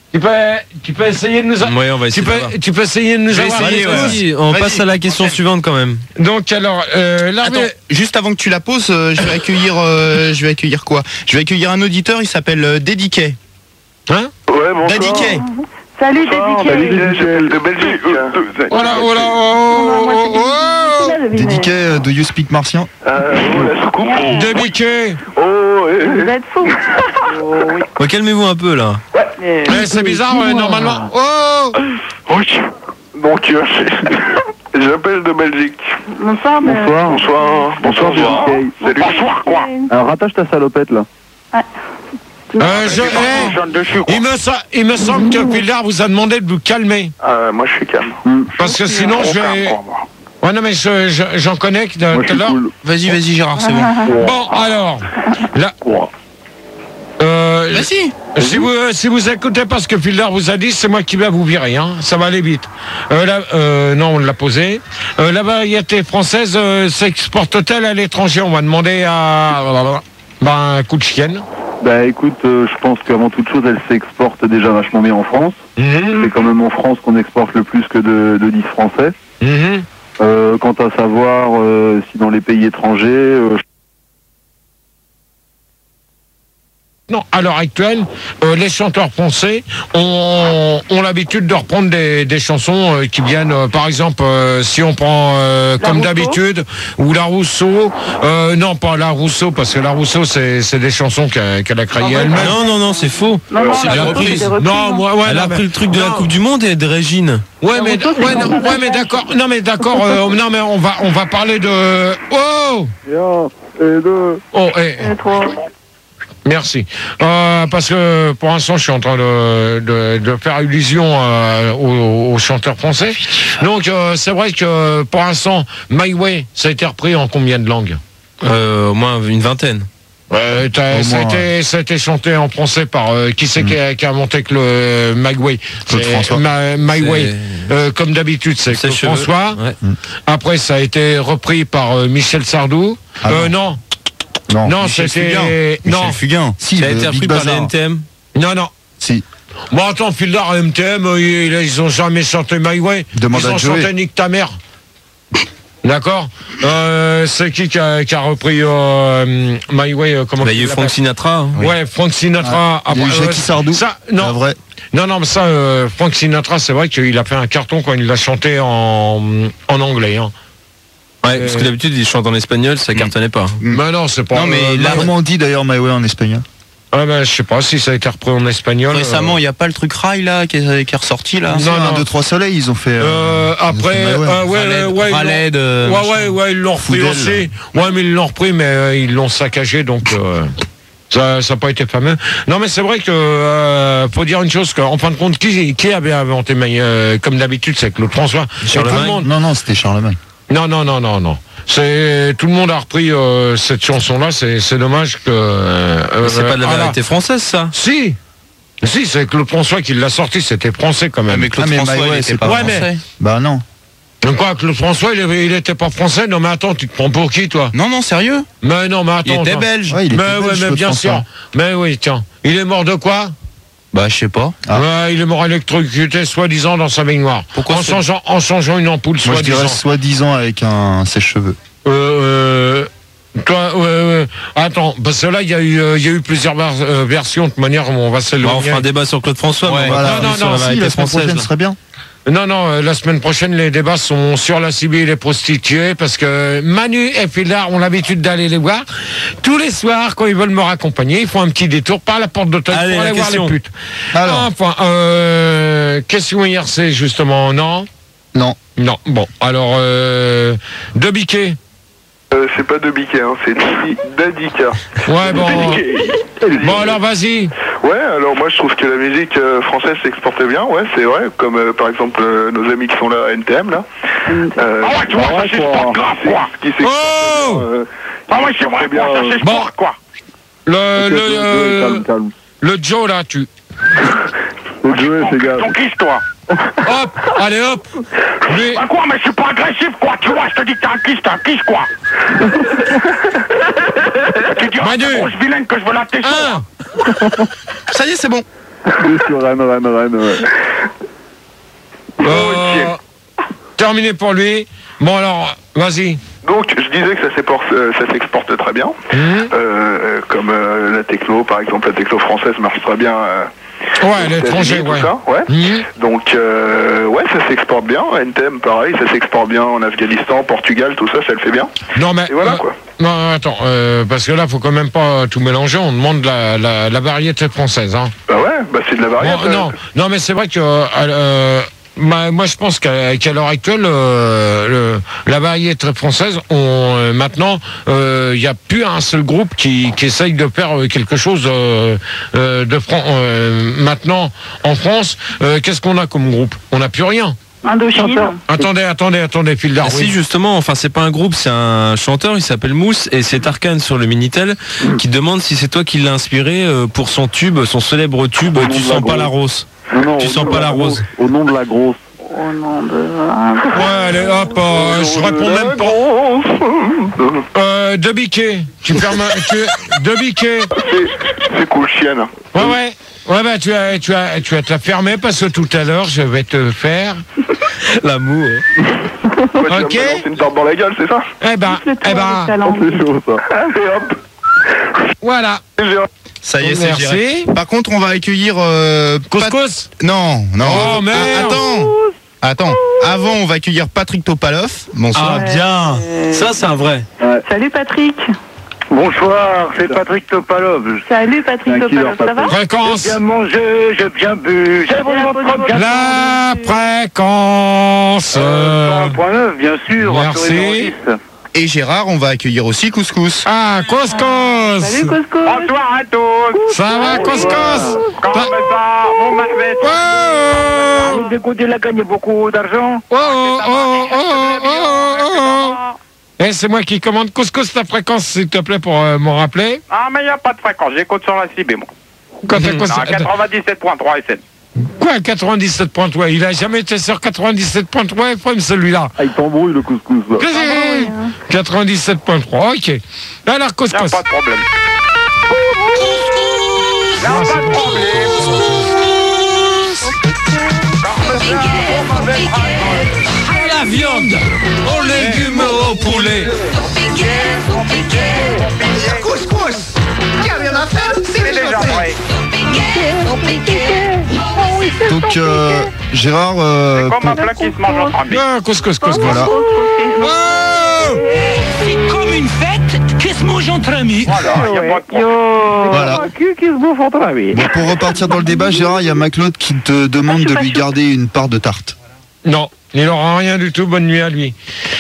Tu peux, tu peux essayer de nous avoir. Ouais, on va essayer. Tu peux, tu peux essayer de nous Je vais avoir. essayer, Allez, ouais. vas-y. Vas-y, on Vas-y. passe à la question suivante quand même. Donc alors, euh, là, Attends, juste avant que tu la poses, euh, je vais accueillir, euh, je vais accueillir quoi Je vais accueillir un auditeur. Il s'appelle euh, Dédiquet. hein Ouais, bonsoir. Dédiquet. Salut, Bonsoir, Dédiquet. Salut, j'appelle de Belgique. Oh là, oh là, oh, Moi, oh, oh, c'est Dédiquet, euh, do you speak martien? Euh, oh, la soucoupe. oh. Débiqué. Oh, Vous eh, êtes fous. oh, oui. Bon, calmez-vous un peu là. Mais- Eh, c'est bizarre, ouais, normalement. Oh. Oui. Donc, euh, j'appelle de Belgique. Bonsoir, mais- Bonsoir. Bonsoir. Bonsoir, Dédiquet. Salut. Bonsoir, quoi. Alors rattache ta salopette là. Euh, je, eh, il, me, sa- il me semble que Pildar vous a demandé de vous calmer. Euh, moi, je suis calme. Parce que sinon, je vais. Ouais, non, mais je- je- j'en connais que de- Moi je tout à suis l'heure. cool. Vas-y, vas-y, Gérard, c'est bon. Bon, alors. Là. Euh, Vas-y. si vous, euh, si vous écoutez pas ce que Pildar vous a dit, c'est moi qui vais vous virer, hein. Ça va aller vite. Euh, là, euh, non, on l'a posé. Euh, la variété française euh, s'exporte-t-elle à l'étranger? On va demander à. Ben, un coup de chienne. Bah écoute, euh, je pense qu'avant toute chose, elle s'exporte déjà vachement bien en France. Mhm. C'est quand même en France qu'on exporte le plus que de, de disques français. Mhm. Euh, quant à savoir euh, si dans les pays étrangers, euh, Non, à l'heure actuelle, euh, les chanteurs français ont, ont l'habitude de reprendre des, des chansons euh, qui viennent, euh, par exemple, euh, si on prend euh, comme Rousseau d'habitude, ou la Rousseau, euh, non pas la Rousseau, parce que la Rousseau c'est c'est des chansons qu'elle qu'elle a créées Ah, elle-même. Non, non, non, c'est faux. Non, non, C'est la des Rousseau, reprises. c'est des reprises, Non, hein. moi, ouais, Elle non, a mais- pris le truc de la non. Coupe du Monde et de Régine. Ouais, mais, Rousseau, c'est ouais, dans non, le ouais, mais passage. d'accord, non, mais d'accord, euh, non, mais on va, on va parler de. Oh, et un, et deux. oh, eh. Et trois. Merci. Euh, parce que pour l'instant, je suis en train de, de, de faire illusion euh, aux, aux chanteurs français. Donc, euh, c'est vrai que pour l'instant, My Way, ça a été repris en combien de langues? Euh, au moins une vingtaine. Euh, t'as- Au ça, a moins, été, ça a été chanté en français par euh, qui c'est qui, a, qui a inventé que le My Way? Claude C'est François. My, My C'est- Way. Euh, comme d'habitude, c'est Ses Claude cheveux. François. Ouais. Après, ça a été repris par euh, Michel Sardou. Ah euh, non, Non, non, Michel c'était Fugain. non, Michel Fugain. Si, Ça a le été repris Big par les Bazar. N T M. non, non. Si. Bon, attends, Pildar et M T M, euh, ils, ils ont jamais chanté My Way. Demande ils à ont Joey. chanté Nique ta mère. D'accord. Euh, c'est qui qui a, qui a repris euh, My Way euh, comment Bah, il y a eu il Frank l'appelle Sinatra. hein. Ouais, Frank Sinatra. Il y a eu Après, Jackie euh, Sardou. Ça, La non, vraie. non, non, mais ça, euh, Frank Sinatra, c'est vrai qu'il a fait un carton quand il l'a chanté en, en anglais. Hein. Ouais, parce que d'habitude, ils chantent en espagnol, ça cartonnait pas. Mais non, c'est pas. Non, mais euh, là, My- Comment on dit d'ailleurs My Way en espagnol? Ah, ben, je sais pas si ça a été repris en espagnol. Récemment, il euh, n'y a pas le truc rail là qui est, qui est ressorti là. Non, Non, non. un, deux, trois soleils, ils ont fait. Euh, euh, ils ont après, fait My Way. euh, ouais, Raled, ouais, ils l'ont- Raled, euh, ouais, machin. ouais, ouais, ils l'ont repris Foudel. aussi. Ouais, mais ils l'ont repris, mais euh, ils l'ont saccagé, donc euh, ça n'a pas été fameux. Non, mais c'est vrai que euh, faut dire une chose, qu'en fin de compte, qui, qui avait inventé, mais, euh, comme d'habitude, c'est Claude François. Et tout le Charlemagne. monde- Non, non, c'était Charlemagne. Non, non, non, non, non. C'est tout le monde a repris euh, cette chanson-là. C'est c'est dommage que. euh, Mais c'est pas de la ah, là. variété française, ça. Si, si, c'est Claude François qui l'a sorti. C'était français quand Ah, même. mais Claude Ah, mais François, My il Way, était c'est pas pas- Ouais, mais- français. Bah non. Donc quoi, Claude François, il, avait- il était pas français. Non, mais attends, tu te prends pour qui, toi? Non, non, sérieux. Mais non, mais Il attends. était attends. belge. Ouais, il était Mais belge, ouais, mais Claude bien François. sûr. Mais oui, tiens. Il est mort de quoi? Bah, je sais pas. Ah. Ouais, il est mort électrocuté, soi-disant, dans sa baignoire. Pourquoi en c'est- changeant, en changeant une ampoule, Moi je dirais soi-disant. soi-disant avec un sèche-cheveux. Euh, euh, toi, ouais, ouais. Attends, parce que là, il y a eu, euh, il y a eu plusieurs vers- euh, versions. De toute manière, on va Bah, s'éloigner. on fera un débat sur Claude François. Ouais. mais on va Voilà. pas non, aller sur non, la si, Si, variété la semaine française. prochaine là. serait bien. Non, non, euh, la semaine prochaine, les débats sont sur la C B et les prostituées, parce que Manu et Pildar ont l'habitude d'aller les voir. Tous les soirs, quand ils veulent me raccompagner, ils font un petit détour par la porte d'hôtel Allez, pour la aller voir question. les putes. Alors, Enfin, euh, question I R C, justement, non? non. Non, bon, alors, euh, de biquet. Euh, c'est pas de biquet, hein, c'est Dadi- Dadika. Ouais, bon. Bon, alors, vas-y. Ouais, alors moi je trouve que la musique euh, française s'exporte bien, ouais, c'est vrai, comme euh, par exemple euh, nos amis qui sont là à N T M là. Euh, Ah ouais, tu vois, ça s'exporte grave, quoi. Qui s'exporte Oh bien, euh, Ah ouais, c'est vrai, bien, quoi, ça euh, s'exporte, quoi. Le, Ok, le, Joey, euh, calme, calme. le Joe, là, tu. Le Joey, fais gaffe. Ton kiss, toi. Hop, allez, hop. Lui, Bah quoi, mais je suis pas agressif, quoi, tu vois, je te dis que t'es un kiss, t'es un kiss, quoi. Tu dis, ah, Manu. c'est grosse vilaine que je veux la tesson. un. Ça y est, c'est bon. Il est sur Rennes, Rennes, Rennes, ouais. Euh, terminé pour lui. Bon alors, vas-y. Donc, je disais que ça s'exporte, euh, ça s'exporte très bien. Mmh. Euh, comme euh, la techno, par exemple, la techno française marche très bien. Euh, Ouais, à l'étranger, ouais. Ça, ouais. Mmh. Donc, euh, ouais, ça s'exporte bien. N T M, pareil, ça s'exporte bien en Afghanistan, Portugal, tout ça, ça le fait bien. Non, mais. Et voilà, euh, quoi. Non, attends, euh, parce que là, faut quand même pas tout mélanger. On demande la, la, la variété française, hein. Bah ouais, bah c'est de la variété. Bon, non, non, mais c'est vrai que. Euh, Bah, moi, je pense qu'à, qu'à l'heure actuelle, euh, le, la variété française, on, euh, maintenant, il euh, n'y a plus un seul groupe qui, qui essaye de faire quelque chose euh, euh, de franc. Euh, maintenant, en France, euh, qu'est-ce qu'on a comme groupe? On n'a plus rien. Indochine. Attendez, attendez, attendez, Phil Ah, Darwin. si, justement, enfin c'est pas un groupe, c'est un chanteur, il s'appelle Mousse et c'est Tarkan sur le Minitel qui demande si c'est toi qui l'as inspiré euh, pour son tube, son célèbre tube Au nom Tu de sens la pas la grosse. rose. Non, non, Tu au sens nom pas de la rose. Au nom de la grosse. Au nom de... Ouais, allez, hop, euh, je réponds même pas. Euh, de biquet. Tu permets, tu, de biquet. C'est, c'est cool, chienne. Ouais, ouais. Ouais, bah, tu as, tu as, tu as te la fermer parce que tout à l'heure, je vais te faire L'amour. Ouais, tu vas me Ok. balancer une tarte dans la gueule, c'est ça? Eh ben, eh ben, C'est chaud, ça. Allez, hop. voilà. Ça y est, c'est Merci. géré. Par contre, on va accueillir... Euh, Pat- Couscous. Non, non. Oh, merde. Ah, attends. Attends. Avant, on va accueillir Patrick Topalov. Bonsoir. Ah bien. Ça c'est un vrai. Salut Patrick. Bonsoir, c'est Patrick Topalov. Salut Patrick C'est un killer, Topalov, ça va? Fréquence. J'ai bien mangé, j'ai bien bu, j'ai vraiment trop bien La fréquence. Euh, un point neuf, bien sûr. Merci. sur les journalistes. Et Gérard, on va accueillir aussi Couscous. Ah, couscous. Salut Cosco. Bonsoir à tous. Ça va, couscous? Comment T'as- ça? Vous m'avez Oh, Vous dégoûtez, il a gagné beaucoup d'argent. oh, oh, oh, oh, oh, oh. Eh, c'est moi qui commande. Couscous, ta fréquence, s'il te plaît, pour euh, m'en rappeler. Ah, mais il n'y a pas de fréquence, j'écoute sur la C B, moi. Quoi, t'as quoi, Non, ça- quatre-vingt-dix-sept point trois S N. quoi, quatre-vingt-dix-sept point trois? Il a jamais été sur quatre-vingt-dix-sept point trois F M, celui-là. Ah, il t'embrouille, le couscous, là. quatre-vingt-dix-sept point trois, ok. Alors, Il n'y a couscous. pas de problème. Ah, c'est bon. À la viande, aux légumes, au poulet. C'est déjà prêt. Donc, euh, Gérard, euh, C'est comme pour- un plat qui se mange entre amis. Ah, couscous, couscous. voilà. Oh, C'est comme une fête qui se mange entre amis. Voilà, il n'y a pas de problème. Voilà. Qui se bouffe entre amis. Bon, pour repartir dans le débat, Gérard, il y a Maclaude qui te demande de lui garder une part de tarte. non, il n'aura rien du tout. Bonne nuit à lui.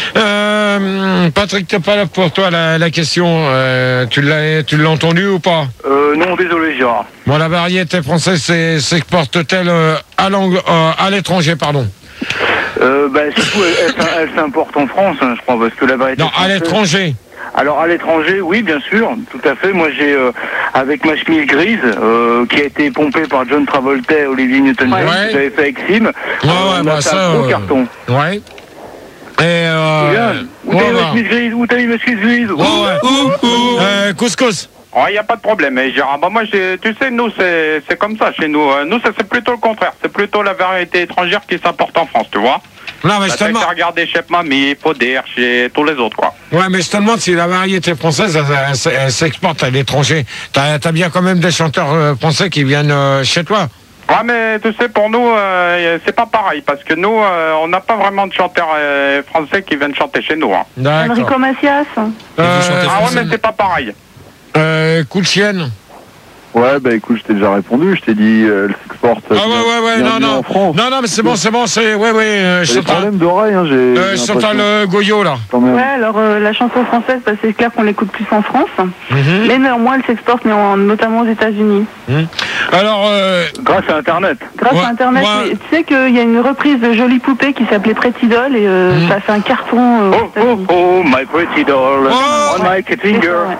Euh, Patrick, t'es pas là pour toi la, la question. Euh, tu l'as, tu l'as entendu ou pas? Euh, non, désolé, Gérard. Bon, la variété française c'est- s'exporte-t-elle euh, à, l'ang- euh, à l'étranger, pardon? Euh, bah, surtout, elle, elle, elle s'importe en France, hein, je crois, parce que la variété. Non, à française- l'étranger. Alors à l'étranger, oui, bien sûr, tout à fait. Moi, j'ai euh, avec ma chemise grise, euh, qui a été pompée par John Travolta et Olivier Newton-John, Ouais. que j'avais fait avec Sim. Ouais, on ouais, a bah fait ça. un gros euh, carton. Ouais. Et euh. Regarde, où ouais, t'as mis ouais. ma chemise grise? Où t'as mis ma chemise grise? Ouais, ouais. Euh, couscous. Il n'y a pas de problème, mais Gérard, bah, moi, j'ai- tu sais, nous, c'est c'est comme ça chez nous. Euh, Nous, ça, c'est plutôt le contraire. C'est plutôt la variété étrangère qui s'importe en France, tu vois. Non, mais Bah, je te t'as demande. qu'à regarder chez Mamie, Poder, chez tous les autres, quoi. Ouais, mais je te demande si la variété française, elle, elle- elle s'exporte à l'étranger. T'as as bien quand même des chanteurs euh, français qui viennent euh, chez toi. Ouais, mais tu sais, pour nous, euh, c'est pas pareil, parce que nous, euh, on n'a pas vraiment de chanteurs euh, français qui viennent chanter chez nous. Hein. D'accord. Enrico Macias. Euh, Ah ouais, mais c'est pas pareil. euh, coup de chienne. Ouais, bah écoute, je t'ai déjà répondu, je t'ai dit, euh, elle s'exporte. Ah ouais, ouais, ouais, non, non. En France. Non, non, mais c'est bon, c'est bon, c'est. Ouais, ouais, euh, J'ai des Chantal. problèmes d'oreille, hein, j'ai. Euh, j'ai Chantal l'impression, euh, Goyot, là. quand même. Ouais, alors euh, la chanson française, bah, c'est clair qu'on l'écoute plus en France. Mhm. Mais néanmoins, elle s'exporte mais en- notamment aux États-Unis. Alors, euh, Grâce à Internet. Grâce Ouais, à Internet, ouais. mais tu sais qu'il y a une reprise de Jolie Poupée qui s'appelait Pretty Doll et euh, Mhm. ça a fait un carton euh, aux Oh, oh, États-Unis. oh, my pretty doll, Oh. on my C'est finger. ça, ouais.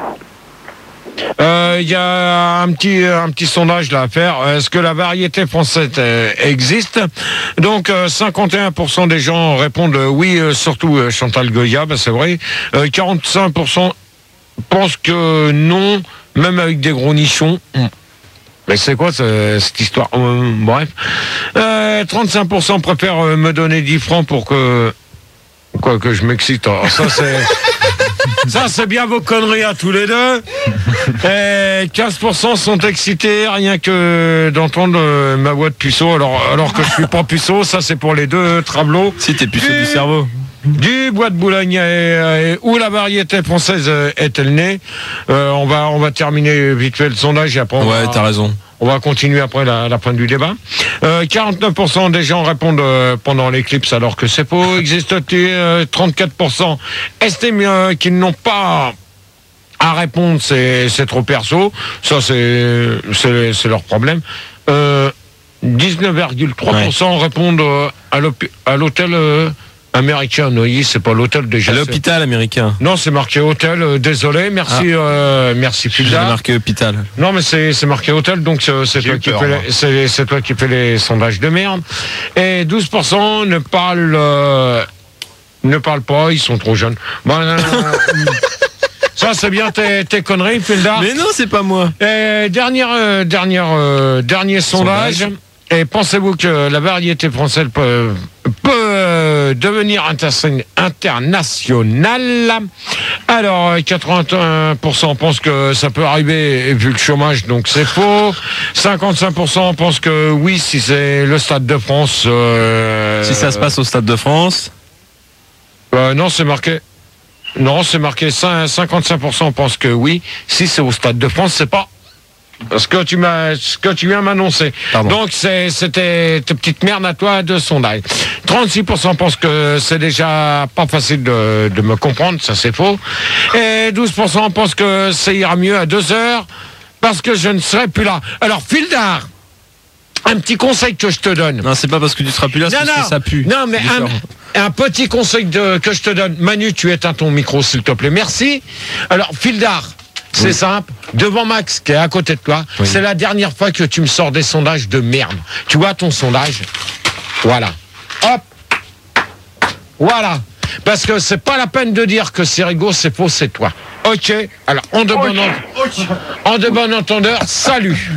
il y a un petit, un petit sondage là à faire. Est-ce que la variété française euh, existe? Donc, euh, cinquante et un pour cent des gens répondent euh, oui, euh, surtout euh, Chantal Goya, ben, c'est vrai. Euh, quarante-cinq pour cent pensent que non, même avec des gros nichons. Hmm. Mais c'est quoi ce- cette histoire Euh, Bref. Euh, trente-cinq pour cent préfèrent euh, me donner dix francs pour que... Quoi que je m'excite. Alors, ça, c'est... ça, c'est bien vos conneries à tous les deux. Et quinze pour cent sont excités rien que d'entendre euh, ma voix de puceau. Alors, alors que je suis pas puceau, ça, c'est pour les deux travelots. Si t'es puceau Du- du cerveau. Du bois de Boulogne et, et où la variété française euh, est-elle née Euh, on va on va terminer vite fait le sondage et après on Ouais, va, t'as raison. on va continuer après la, la fin du débat. Euh, quarante-neuf pour cent des gens répondent euh, pendant l'éclipse alors que c'est faux. Existe-t-il euh, trente-quatre pour cent estiment euh, qu'ils n'ont pas à répondre, c'est c'est trop perso. Ça c'est c'est c'est leur problème. Euh, dix-neuf virgule trois pour cent répondent euh, à l'hôpi- à l'hôtel euh, américain. Oui, c'est pas l'hôtel déjà. À c'est- l'hôpital américain. Non, c'est marqué hôtel. euh, désolé, merci, euh, merci J'ai Fulda. marqué hôpital. Non, mais c'est c'est marqué hôtel, donc c'est c'est J'ai toi eu qui peur, fais moi. les, c'est c'est toi qui fais les sondages de merde. Et douze pour cent ne parlent euh, ne parlent pas, ils sont trop jeunes. Bon, euh, ça c'est bien tes, tes conneries, Fulda. Mais non, c'est pas moi. Et dernière, euh, dernière, euh, dernier sondage. Sondage. Et pensez-vous que la variété française peut, peut euh, devenir inter- internationale? Alors, euh, quatre-vingt-un pour cent pensent que ça peut arriver vu le chômage, donc c'est faux. cinquante-cinq pour cent pensent que oui, si c'est le Stade de France. Euh, Si ça se passe au Stade de France. euh, non, c'est marqué. Non, c'est marqué cin- cinquante-cinq pour cent pensent que oui. Si c'est au Stade de France, c'est pas. Ce que tu m'as, ce que tu viens m'annoncer. Pardon. Donc c'est, c'était tes petites merdes à toi de sondage. trente-six pour cent pensent que c'est déjà pas facile de, de me comprendre, ça c'est faux. Et douze pour cent pensent que ça ira mieux à deux heures parce que je ne serai plus là. Alors Fildar, un petit conseil que je te donne. Non, c'est pas parce que tu seras plus là, c'est Non, parce non, que ça pue. non, mais C'est différent. un, un petit conseil de, que je te donne. Manu, tu éteins ton micro, s'il te plaît. Merci. Alors, Fildar, c'est Oui. simple. Devant Max, qui est à côté de toi, Oui. c'est la dernière fois que tu me sors des sondages de merde. Tu vois ton sondage? Voilà. Hop. Voilà. Parce que c'est pas la peine de dire que c'est rigolo, c'est faux, c'est toi. Ok. Alors, en de bon, en, en de bon entendeur, salut.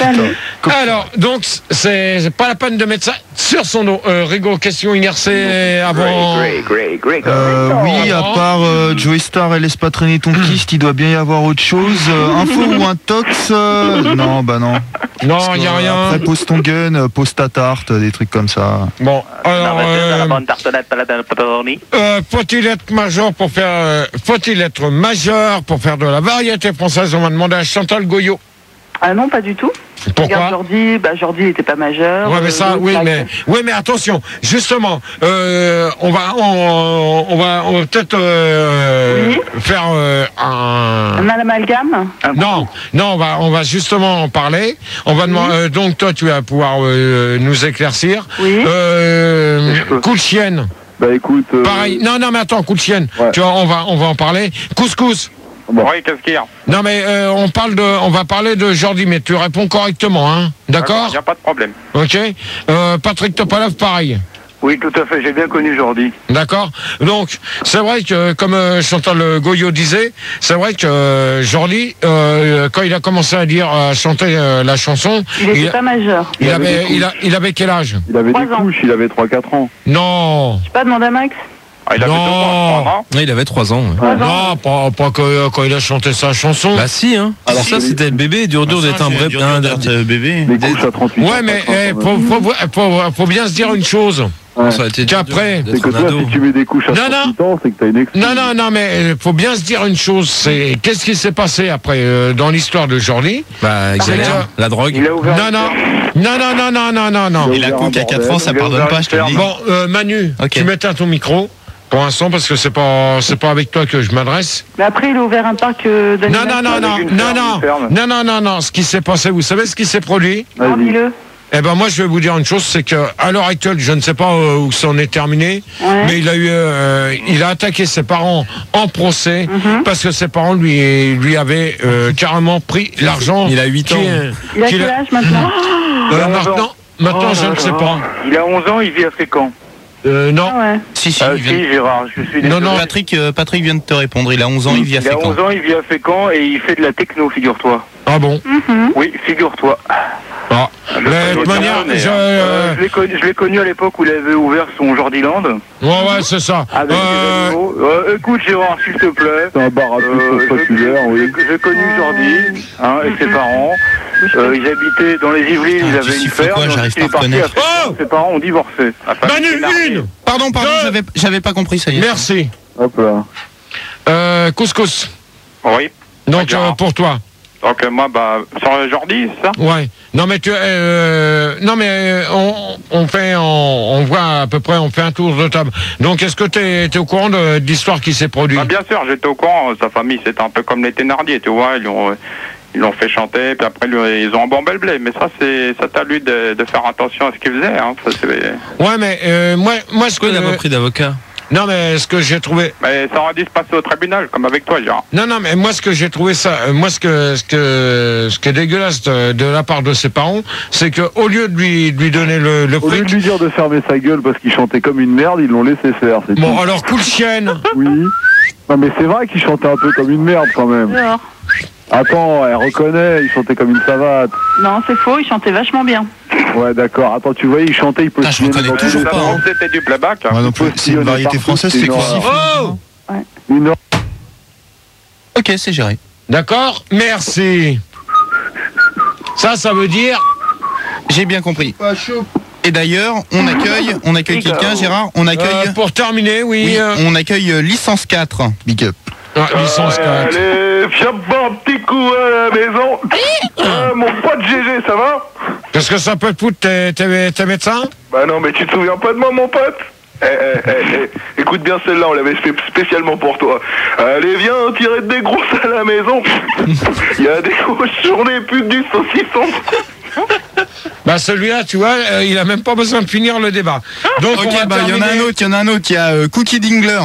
Alors, donc, c'est c'est pas la peine de mettre ça sur son dos. Euh, Rigo, question inversée avant. Euh, oui, à Avant. part euh, Joey Star et laisse pas traîner ton kyste, il doit bien y avoir autre chose. Euh, info ou un tox euh, Non, bah non. Non, Parce il que, n'y a rien. Après, pose ton gun, euh, pose ta tarte, des trucs comme ça. Bon, alors. euh, tartelette, pepperoni. Euh, faut-il être majeur pour faire euh, faut-il être majeur pour faire de la variété française? On va demander à Chantal Goyot. Ah non, pas du tout. Pourquoi? Regarde Jordi, bah Jordi n'était pas majeur. Ouais, mais ça, euh, oui, donc, mais oui, mais attention. Justement, euh, on va, on, on va, on va peut-être euh, Oui. faire euh, un. Un amalgame. Non, non, on va, on va justement en parler. On va demander. euh, donc toi, tu vas pouvoir euh, nous éclaircir. Oui. Euh, coup de chienne. Bah écoute. euh, Pareil. Non, non, mais attends, coup de chienne. Ouais. Tu vois, on va, on va en parler. Couscous. Bon. Oui, qu'est-ce qu'il y a? Non mais euh, on parle de, on va parler de Jordi, mais tu réponds correctement, hein. D'accord? Il n'y a pas de problème. Ok. Euh, Patrick Topalov, pareil. Oui, tout à fait, j'ai bien connu Jordi. D'accord. Donc c'est vrai que, comme euh, Chantal Goyot disait, c'est vrai que euh, Jordi, euh, quand il a commencé à dire, à chanter euh, la chanson, Il n'était il, pas majeur. il Il avait avait, des il, a, il avait quel âge? Il avait Trois des ans. couches, il avait trois quatre ans. Non. Je pas demandé à Max. Ah, il avait Non. deux mois, trois ans. Ouais, il avait trois ans. ouais. Trois ans. Non, pas, pas que, quand il a chanté sa chanson. Bah si, hein. Alors ça, c'était le bébé. Dur, dur d'être un vrai un- un- bébé. Des couches à trente-huit ans. Ouais, mais pas eh, trente, faut, quand même. faut, faut, faut bien se dire une chose. Ouais. Ça a été dur, Qu'après- dur C'est que d'être un toi, ado. si tu mets des couches à Non, non. trente-huit ans, c'est que t'as une excuse. Non, non, non, mais euh, faut bien se dire une chose, c'est qu'est-ce qui s'est passé après euh, dans l'histoire de Jordi? Bah, exagère. La drogue. Il a ouvert Non, une non, ferme. non, non, non, non, non, non, non. Il Et la ouvert un coupe à quatre bordel. ans, ça Il a pardonne ouvert pas, une je te le dis. Bon, euh, Manu, Ok. tu m'éteins ton micro pour l'instant parce que c'est pas, c'est pas avec toi que je m'adresse. Mais après, il a ouvert un parc euh, Non, d'animation. non, non, non, Avec une non, ferme, non, une ferme. non, non, non, non. Ce qui s'est passé, vous savez ce qui s'est produit? Non, Vas-y. dis-le. Eh ben moi, je vais vous dire une chose, c'est que à l'heure actuelle, je ne sais pas euh, où ça en est terminé, Ouais. mais il a eu, euh, il a attaqué ses parents en procès Mhm. parce que ses parents lui, lui avaient euh, carrément pris l'argent. Il a huit qui ans. est- Il a qu'il quel a- âge maintenant? Euh, Il a onze maintenant, ans. maintenant, Oh je là ne sais là. pas. Il a onze ans, il vit à Fécamp. Euh, non. Ah ouais. Si, si, Ah, il vient si, de- Gérard, je suis Non, désolé. non, Patrick, euh, Patrick vient de te répondre. Il a onze ans, il vit à Il a Fécamp. onze ans, il vit à Fécamp et il fait de la techno, figure-toi. Ah bon? Mhm. Oui, figure-toi. Ah. Mais de toute manière, je... Euh, je l'ai connu, je l'ai connu à l'époque où il avait ouvert son Jordiland. Ouais, ouais, c'est ça. Avec Euh, des animaux. Euh, écoute, Gérard, s'il te plaît. C'est un bar à Euh, plus je- populaire, oui. J'ai j'ai connu Jordi, hein, avec ses parents. Euh, ils habitaient dans les Yvelines, Putain, ils tu avaient une siffles ferme. quoi, j'arrive ensuite, pas à il est parti reconnaître. Fécamp, ses parents ont divorcé. Manu, une! Pardon, pardon, Deux. j'avais, j'avais pas compris, ça y est. Merci. Hop là. Euh, couscous. Oui. Donc, Gérard. euh, pour toi. Donc euh, moi, bah, sur le Jordi, c'est ça? Ouais. Non mais tu, euh, non mais euh, on, on fait, on, on voit à peu près, on fait un tour de table. Donc est-ce que tu es au courant de, de l'histoire qui s'est produite? Bah, bien sûr, j'étais au courant. Sa famille, c'était un peu comme les Thénardier, tu vois. Ils l'ont, ils l'ont fait chanter, puis après lui, ils ont embombé le blé. Mais ça, c'est, ça t'a lui de, de faire attention à ce qu'il faisait. Hein. Ça, c'est... Ouais, mais euh, moi, moi, ce que Pourquoi il n'a pas pris d'avocat? non mais ce que j'ai trouvé, Mais ça aurait dû se passer au tribunal, comme avec toi, genre. non non mais moi ce que j'ai trouvé ça, euh, moi ce que ce que ce qui est dégueulasse de, de la part de ses parents, c'est que au lieu de lui de lui donner le, le Au lieu fric, de lui dire de fermer sa gueule parce qu'il chantait comme une merde, ils l'ont laissé faire. C'est bon tout. alors coup de chienne. Oui. Non mais c'est vrai qu'il chantait un peu comme une merde quand même. Alors, Attends, elle reconnaît, il chantait comme une savate. non, c'est faux, il chantait vachement bien. Ouais d'accord. Attends, tu voyais, il chantait, il Putain, je postillonnait reconnais dans tous toujours les pas, sens. hein. C'était du playback. Ouais, non plus, c'est une variété française, c'est quoi? Oh, Une Ok, c'est géré. d'accord, merci. Ça, ça veut dire. J'ai bien compris. Et d'ailleurs, on accueille, on accueille quelqu'un, Gérard. On accueille, Euh, pour terminer, oui. oui, euh, on accueille euh, licence quatre. Big up. ah, licence quatre. Allez, viens boire un petit coup à la maison. Euh, mon pote G G, ça va? Qu'est-ce que ça peut te foutre, t'es, t'es, t'es médecin? Bah non, mais tu te souviens pas de moi, mon pote? Eh, eh, eh, eh, écoute bien celle-là, on l'avait fait spécialement pour toi. Allez, viens tirer des grosses à la maison. Il y a des cochons, des putes, du saucisson. Bah celui-là, tu vois, euh, il a même pas besoin de finir le débat. Donc on Ok, va bah il y en a un terminer. autre, il y en a un autre. Il y a euh, Cookie Dingler.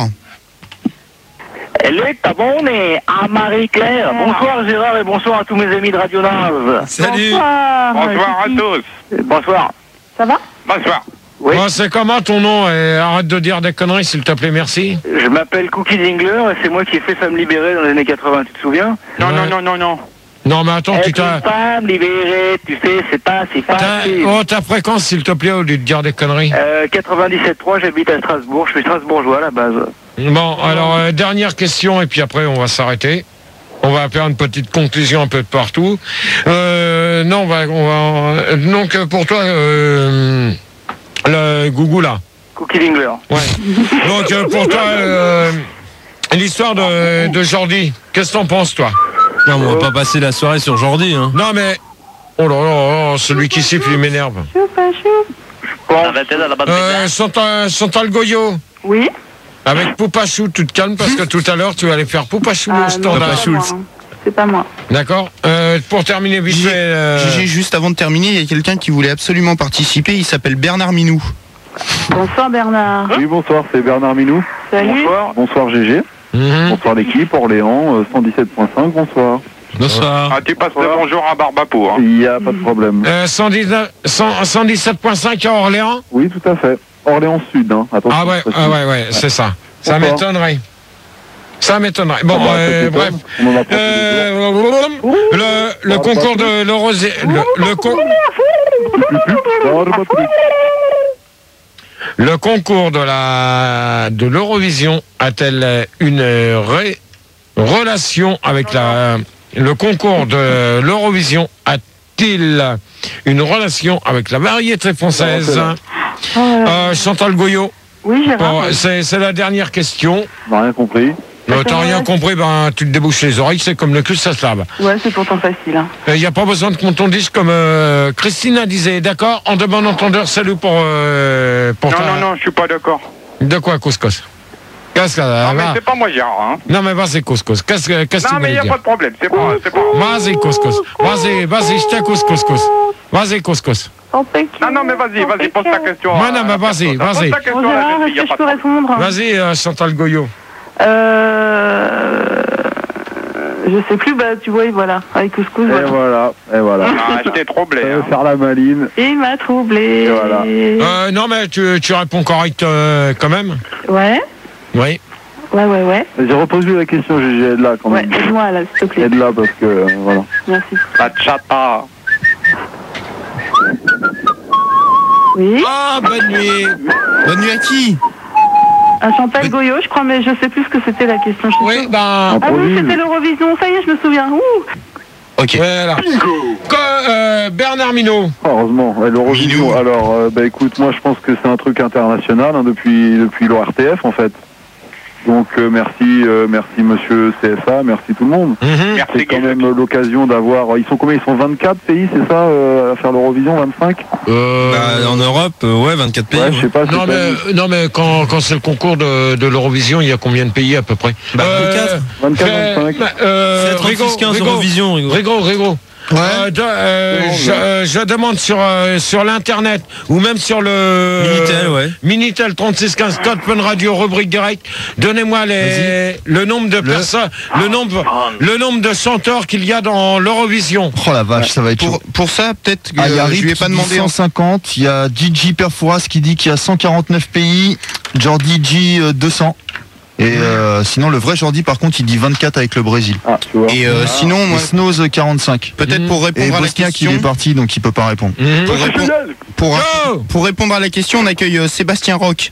Elle est abonnée à Marie-Claire. Bonsoir Gérard et bonsoir à tous mes amis de Radio Nave. Salut. Bonsoir. Bonsoir à Kiki. tous. Bonsoir. Ça va? Bonsoir. Oui. Bon, c'est comment ton nom? Et arrête de dire des conneries, s'il te plaît, merci. Je m'appelle Cookie Dingler et c'est moi qui ai fait Femme libérée dans les années quatre-vingts, tu te souviens? Non, Ouais. non, non, non, non. Non, mais attends, tu Être une t'as... femme libérée, tu sais, c'est pas si t'as- facile. Oh, ta fréquence, s'il te plaît, au lieu de dire des conneries. Euh, quatre-vingt-dix-sept trois, j'habite à Strasbourg, je suis strasbourgeois à la base. Bon, alors, euh, dernière question, et puis après, on va s'arrêter. On va faire une petite conclusion un peu de partout. Euh, non, on va... On va euh, donc, euh, pour toi, euh, le Gougou, là. Cookie Dingler. Ouais. Donc, euh, pour toi, euh, l'histoire de, de Jordi, qu'est-ce que t'en penses, toi? Non, mais on va pas passer la soirée sur Jordi, hein. Non, mais... Oh là là, oh, celui qui siffle, il m'énerve. Choupa, choup. Ça va être dans la bande Euh, Chantal, Chantal Goyo, Oui. avec Poupachou, tu te calmes parce que tout à l'heure, tu allais faire Poupachou Ah, au non, standard. c'est pas moi, hein. C'est pas moi. D'accord. Euh, pour terminer vite fait, euh, Gégé, juste avant de terminer, il y a quelqu'un qui voulait absolument participer. Il s'appelle Bernard Minou. Bonsoir Bernard. Oui, bonsoir, c'est Bernard Minou. Salut. Bonsoir. Bonsoir G G. mhm. Bonsoir l'équipe, Orléans, euh, cent dix-sept point cinq, bonsoir. Bonsoir. Ah, tu passes le bonjour à Barbapo. Hein. Il n'y a pas de problème. Euh, cent dix-neuf cent cent dix-sept point cinq à Orléans. Oui, tout à fait. Orléans Sud, hein. Attention. Ah ouais, précis. ah ouais, ouais, c'est ça. Ça Bonsoir. m'étonnerait. Ça m'étonnerait. Bon, Ah bah, euh, ça bref. t'étonne. On en a pas tous les jours. Euh, le, le concours de l'Eurosé... Le, le, con- le concours de la de l'Eurovision a-t-elle une ré- relation avec la... Le concours de l'Eurovision a-t-il une relation avec la variété française? Oh, euh, Euh, Chantal Goyo, oui, Gérard. bon, c'est c'est la dernière question. On n'a rien compris. Euh, T'as rien compris, ben tu te débouches les oreilles, c'est comme le cul, ça se lave. Ouais, c'est pourtant facile. Hein. Il n'y a pas besoin de qu'on t'en dise comme euh, Christina disait, d'accord? En de bon entendeur, salut pour... Euh, pour Non, ta- non, non, je suis pas d'accord. De quoi, couscous? Qu'est-ce que... Non, mais va. c'est pas moi, Gérard. Hein. Non, mais vas-y, couscous. Qu'est-ce que qu'est-ce que tu Non, mais il voulais n'y a dire? pas de problème. C'est pas. C'est pas. Vas-y, couscous. Vas-y, vas-y, je t'écoute, couscous. Vas-y, couscous. Non, non, mais vas-y, vas-y, pose ta question. Ouais, non, mais vas-y, Pose vas-y. ta question Bon, à la Gérard, jeune fille, y est-ce a que pas je peux de problème. répondre? Vas-y, euh, Chantal Goyo. Euh... Je sais plus, bah tu vois, voilà, avec couscous. Et Voilà. voilà, et voilà. Ah, je t'ai troublé. Ça veut Hein. faire la maline. Il m'a troublé. Et voilà. Euh, non, mais tu, tu réponds correct euh, quand même. Ouais, Oui. ouais, ouais, ouais. J'ai reposé la question, G G, aide-la quand Ouais, même. aide-moi là, s'il te plaît. Aide-la parce que, euh, voilà. Merci. Bachata. Oui. Ah, bonne nuit. Bonne nuit à qui? Un Chantal Goyot, je crois, mais je sais plus ce que c'était la question. je suis Oui, sûre. ben. Ah oui, Improvise. c'était l'Eurovision, ça y est, je me souviens. Ouh. Ok. Voilà. Que, euh, Bernard Minaud. Heureusement, ouais, l'Eurovision. Minou. Alors, euh, bah écoute, moi je pense que c'est un truc international hein, depuis depuis l'O R T F en fait. Donc euh, merci, euh, merci Monsieur C S A, merci tout le monde. Mhm. Merci C'est quand Guy. même l'occasion d'avoir. Ils sont combien? Ils sont vingt-quatre pays, c'est ça, euh, à faire l'Eurovision, vingt-cinq? Euh, Bah, en Europe, euh, ouais, vingt-quatre pays. Ouais, ouais. je sais pas. c'est non, pas- mais, non, mais quand, quand c'est le concours de, de l'Eurovision, il y a combien de pays à peu près? Bah, vingt-quatre. vingt-quatre, fait- vingt-cinq. bah, euh, C'est trente-six quinze Rigaud, Eurovision, Rigaud. Rigaud, Rigaud. Ouais. Euh, de- euh, je, euh, je demande sur, euh, sur l'internet ou même sur le Minitel, ouais. Minitel trente-six quinze code Fun Radio rubrique direct. Donnez-moi les le nombre de personnes, le nombre le nombre de chanteurs qu'il y a dans l'Eurovision. Oh la vache, ça va être Pour, chaud. pour ça, peut-être que Ah, il y a euh, je Rip lui ai qui pas dit demandé. cent cinquante, il y a Gigi Perfouras qui dit qu'il y a cent quarante-neuf pays, Jordi G euh, deux cents. Et euh, sinon le vrai Jordi par contre il dit vingt-quatre avec le Brésil. Ah, tu vois. Et euh, sinon, moi, Et Snows euh, quarante-cinq. peut-être pour Et répondre à la Bosnia qui question. est parti donc il peut pas répondre. Mhm. Pour, répondre, pour, Go pour répondre à la question, on accueille euh, Sébastien Roch.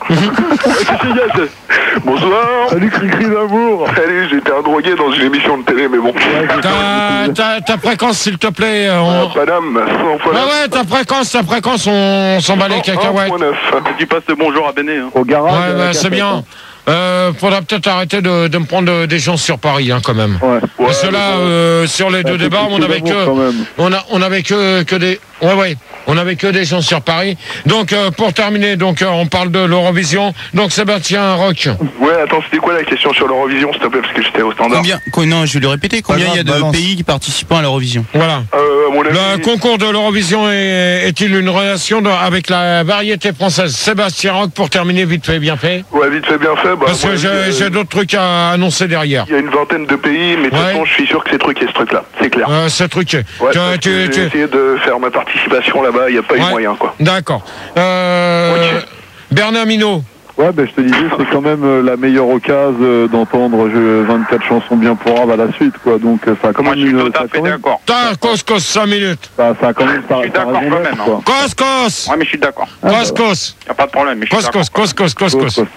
Bonsoir. Salut Cricri d'amour. Salut, j'étais un drogué dans une émission de télé, mais bon. Ta, ta, ta fréquence s'il te plaît. euh, Ah, On... Madame, cent fois Ouais ouais, ta fréquence, ta fréquence, on s'en bat les cacahuètes. Tu passes le bonjour à Béné. Hein. Au garage. Ouais, à la bah, c'est cafette, bien. hein. Euh, faudra peut-être arrêter de, de me prendre de- des gens sur Paris, hein, quand même. Ouais. Parce que là, euh, sur les deux Ouais, débats, c'est on avait d'amour, quand que, même. on a, on avait que, que des, ouais, ouais, on avait que des gens sur Paris. Donc, euh, pour terminer, donc, euh, on parle de l'Eurovision. Donc, Sébastien Roch. Ouais, attends, c'était quoi la question sur l'Eurovision, s'il te plaît, parce que j'étais au standard. Combien, co- non, je vais le répéter. Combien grave, il y a de balance. pays qui participent à l'Eurovision? Voilà. Euh, à mon avis, Le concours de l'Eurovision est, est-il une relation de- avec la variété française? Sébastien Roch, pour terminer, vite fait, bien fait. ouais, vite fait, bien fait. Bah, Parce moi, que j'ai, euh, j'ai d'autres trucs à annoncer derrière. Il y a une vingtaine de pays, mais de toute Ouais. façon, je suis sûr que c'est truqué ce truc-là, c'est clair. Euh, ce truc. Ouais, tu, parce que tu, j'ai tu- essayé de faire ma participation là-bas, il n'y a pas eu Ouais. moyen, quoi. D'accord. Euh, Ok. Bernard Minaud. Ouais, ben je te disais, c'est quand même euh, la meilleure occasion euh, d'entendre euh, vingt-quatre chansons bien pour à la suite, quoi. Donc euh, ça a quand Moi, même je suis une. tout Ça à a fait quand même, d'accord. Ta, cos, cos, cinq minutes. ça, ça a quand même. Je sa- suis sa d'accord raison quand d'être, même, hein. quoi. Cos, cos. Ouais, mais je suis d'accord. Cos, cos. Y a pas de problème, mais je suis Cos, d'accord. cos, cos, cos, cos, cos.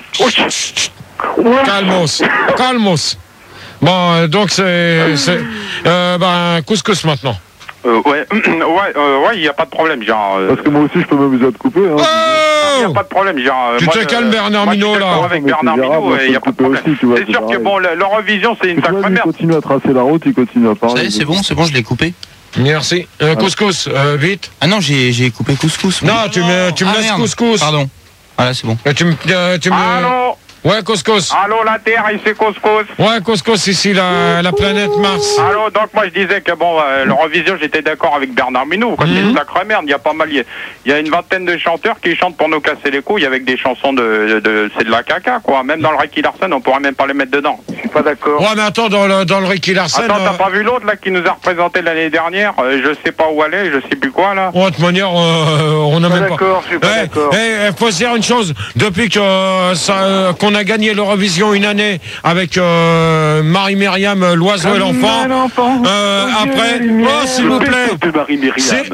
Calmos. Calmos. Bon, euh, donc c'est. c'est euh, ben, couscous maintenant. Euh, ouais, ouais, euh, ouais, y a pas de problème, genre. euh, Parce que moi aussi, je peux m'amuser à te couper. Hein. y a Oh pas de problème, genre. euh, Tu moi, te euh, calmes, Bernard moi, je suis Minaud, là. d'accord Avec Mais c'est Bernard gérable, Minaud, on il peut y a le pas de couper problème. aussi, tu vois, C'est c'est sûr que pareil. bon, le- l'Eurovision, c'est une Tu vois, sacrée lui, il merde. continue à tracer la route, il continue à Ça parler. y est, c'est bon, c'est bon, je l'ai coupé. Merci. Euh, couscous, euh, vite. Ah non, j'ai j'ai coupé couscous. moi. Non, tu me, tu me Ah, laisses merde. couscous. Pardon. Ah là, c'est bon. Euh, tu me, euh, tu me. Allô, Ouais, couscous. allô, la Terre, ici Couscous. Ouais, couscous ici, la, la planète Mars. Allô, donc moi je disais que bon, euh, l'Eurovision, j'étais d'accord avec Bernard Minaud, quoi, c'est Mhm. une sacrée merde, il y a pas mal, il y a- il y a une vingtaine de chanteurs qui chantent pour nous casser les couilles avec des chansons de, de, de- c'est de la caca, quoi, même dans le Ricky Larson, on pourrait même pas les mettre dedans. Je suis pas d'accord. Ouais, mais attends, dans le, dans le Ricky Larson. Attends, t'as euh, pas vu l'autre là qui nous a représenté l'année dernière, euh, je sais pas où aller, je sais plus quoi là. Ouais, de toute manière, euh, on n'a Pas même pas. d'accord, je suis pas Eh, d'accord. eh, faut se dire une chose. Depuis que euh, ça, euh, qu'on a gagné l'Eurovision une année avec euh, Marie-Myriam, euh, l'oiseau et l'enfant. Euh, après, oh s'il vous plaît. C'est-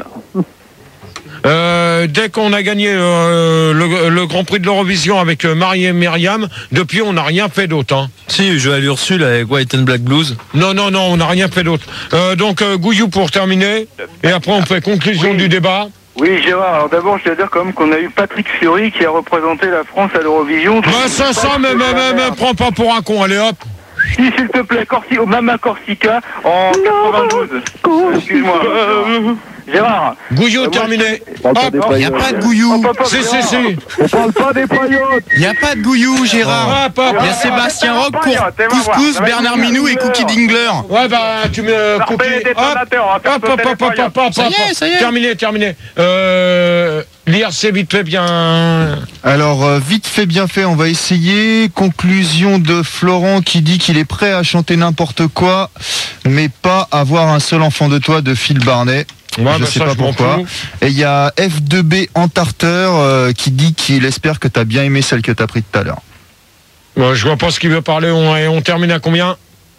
Euh, dès qu'on a gagné euh, le, le Grand Prix de l'Eurovision avec euh, Marie et Myriam, depuis on n'a rien fait d'autre. Hein. Si, Joël Ursule avec White and Black Blues. Non, non, non, on n'a rien fait d'autre. Euh, donc euh, Gouillou pour terminer, et après on fait conclusion du débat. Oui, Gérard, alors d'abord, je dois dire quand même qu'on a eu Patrick Fiori qui a représenté la France à l'Eurovision. Bah ça, ça, me, me, me, me prends pas pour un con, allez hop. Si, s'il te plaît, Corsi, au Mama Corsica en quatre-vingt-douze. Excuse-moi. Gérard. Gouillou, terminé. Parle pas des Il n'y a paillotes. pas de Gouillou. Si, si, si. On parle pas des paillotes. Il n'y a pas de Gouillou, Gérard. Hop, hop, Il y a hop. Sébastien Roch Paillote, pour et va voir. Couscous, Ça va être Bernard bien. Minou et Cookie Dingler. Ouais, bah, tu me copies. les Hop, détonateurs, on va faire hop, hop, sauter hop, les hop, hop, hop, Ça y est, hop. ça y est. Terminé, terminé. Euh, l'I R C vite fait bien. Alors, euh, vite fait, bien fait, on va essayer. Conclusion de Florent qui dit qu'il est prêt à chanter n'importe quoi, mais pas avoir un seul enfant de toi de Phil Barnet. Ouais, je bah sais ça, pas je m'en pourquoi. fous. Et il y a F deux B Entarteur euh, qui dit qu'il espère que t'as bien aimé celle que t'as pris tout à l'heure. Bon, je vois pas ce qu'il veut parler. On, et on termine à combien?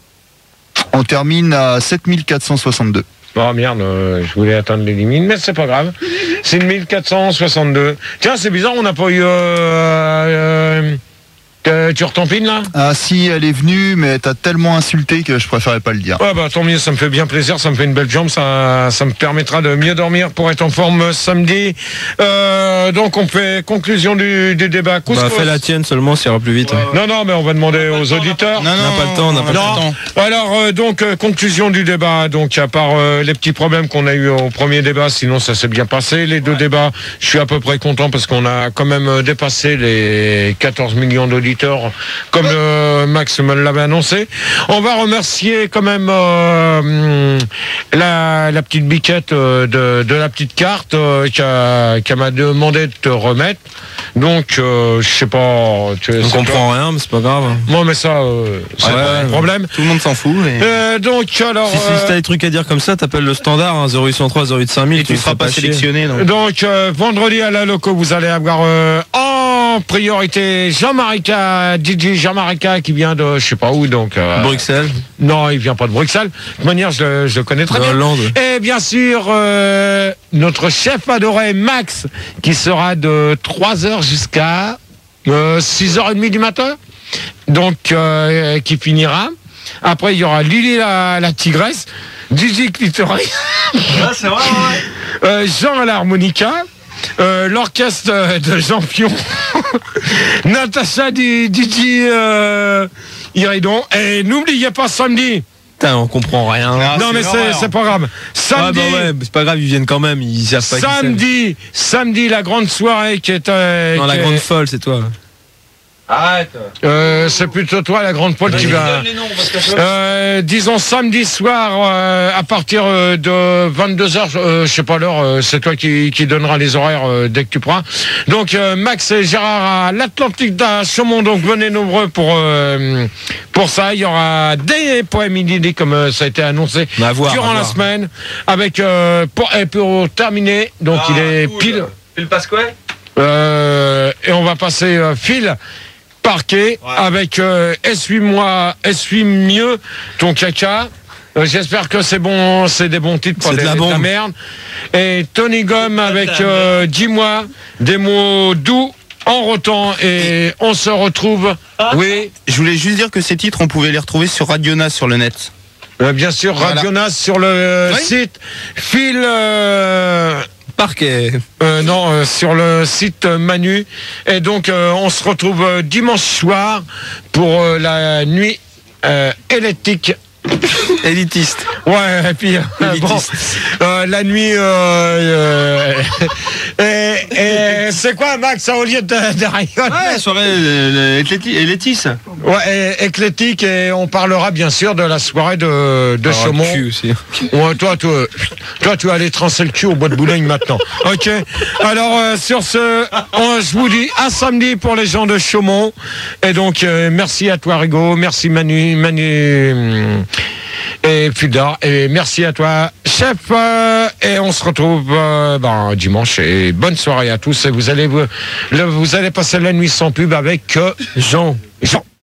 On termine à sept mille quatre cent soixante-deux. Oh merde, euh, je voulais atteindre les limites, mais c'est pas grave. C'est mille quatre cent soixante-deux. Tiens, c'est bizarre, on n'a pas eu... Euh, euh, euh, tu retampines là? Ah si, elle est venue, mais t'as tellement insulté que je préférais pas le dire. Ouais bah tant mieux, ça me fait bien plaisir, ça me fait une belle jambe, ça, ça me permettra de mieux dormir pour être en forme samedi. Euh, donc on fait conclusion du, du débat. Bah, fais la tienne seulement, ça ira plus vite. hein. Non, non, mais on va demander aux auditeurs. Non, non, on n'a pas le temps, on n'a pas Non. le temps. Alors, euh, donc, euh, conclusion du débat. Donc, à part euh, les petits problèmes qu'on a eu au premier débat, sinon ça s'est bien passé. Les deux débats, je suis à peu près content parce qu'on a quand même euh, dépassé les quatorze millions d'auditeurs, comme euh, Max me l'avait annoncé. On va remercier quand même euh, la, la petite biquette euh, de, de la petite carte euh, qui a- qui m'a demandé de te remettre. Donc, euh, je sais pas. Tu, On c'est comprend toi. rien, mais c'est pas grave. Moi, mais ça, euh, c'est Ouais, pas un ouais. problème. Tout le monde s'en fout. Et, Euh, donc, alors. Si, si euh, t'as des trucs à dire comme ça, t'appelles le standard, hein, zéro huit cent trois, zéro huit cinq mille. et tu seras pas sélectionné. Donc. Donc, euh, vendredi à la loco, vous allez avoir euh, en priorité Jean-Marie K, D J Jean-Marie K qui vient de je sais pas où, donc. euh, Bruxelles. Non, il vient pas de Bruxelles. De toute manière, je, le- je le connais très De bien. Hollande. Et bien sûr, euh, notre chef adoré, Max, qui sera de trois heures jusqu'à euh, six heures trente du matin. Donc, euh, qui finira. Après, il y aura Lily la, la tigresse, Gigi Clitoris, c'est vrai, euh, Jean à l'harmonica, euh, l'orchestre de Jean Pion, Natacha Di- Didi euh, Iridon. Et n'oubliez pas samedi. Putain, on comprend rien. Ah, non, c'est mais une c'est horreur. c'est pas grave. Ouais, Samedi. bah ouais, c'est pas grave, ils viennent quand même, ils savent pas qui c'est. Samedi, samedi, la grande soirée qui est. euh, Non, qui la est- grande folle, c'est toi. Arrête. Euh, c'est plutôt toi, la grande Paul, qui va. Euh, disons samedi soir, euh, à partir euh, de vingt-deux heures, euh, je sais pas l'heure, euh, c'est toi qui, qui donneras les horaires euh, dès que tu pourras. Donc euh, Max et Gérard à l'Atlantique d'A Chaumont, donc venez nombreux pour euh, pour ça. Il y aura des poèmes inédits comme euh, ça a été annoncé Mais à voir, durant à la voir. semaine, avec euh, pour, et pour terminer, donc il est pile. Phil Pasquet. Euh, et on va passer euh, Phil Parquet avec euh, Essuie-moi, Essuie mieux ton caca. Euh, J'espère que c'est bon, c'est des bons titres, pas C'est de des- la de bombe. merde. Et Tony Gomme avec euh, Dis-moi, des mots doux en rotant, et on se retrouve. Oui, Je voulais juste dire que ces titres, on pouvait les retrouver sur Radionas sur le net. euh, bien sûr, Voilà. Radionas sur le euh, Oui. site. Phil. euh, Parquet. Euh, non, euh, sur le site euh, Manu. Et donc, euh, on se retrouve euh, dimanche soir pour euh, la nuit euh, électrique. Élitiste. Ouais, et puis, euh, bon, euh, la nuit... Euh, euh, et et c'est quoi, Max, au lieu de, de rigoler? Ouais, soirée Élétis. Ouais, et- éclectique, et on parlera bien sûr de la soirée de, de Chaumont. aussi. Ouais, toi, toi, toi, tu vas aller transer le cul au bois de Boulogne maintenant. Ok. Alors, euh, sur ce, on- je vous dis à samedi pour les gens de Chaumont. Et donc, euh, merci à toi, Rigo. Merci, Manu, Manu hum, et Fulda. Et merci à toi, chef. euh, et on se retrouve euh, ben, dimanche. Et bonne soirée à tous. Et vous allez, vous, le- vous allez passer la nuit sans pub avec euh, Jean. Jean.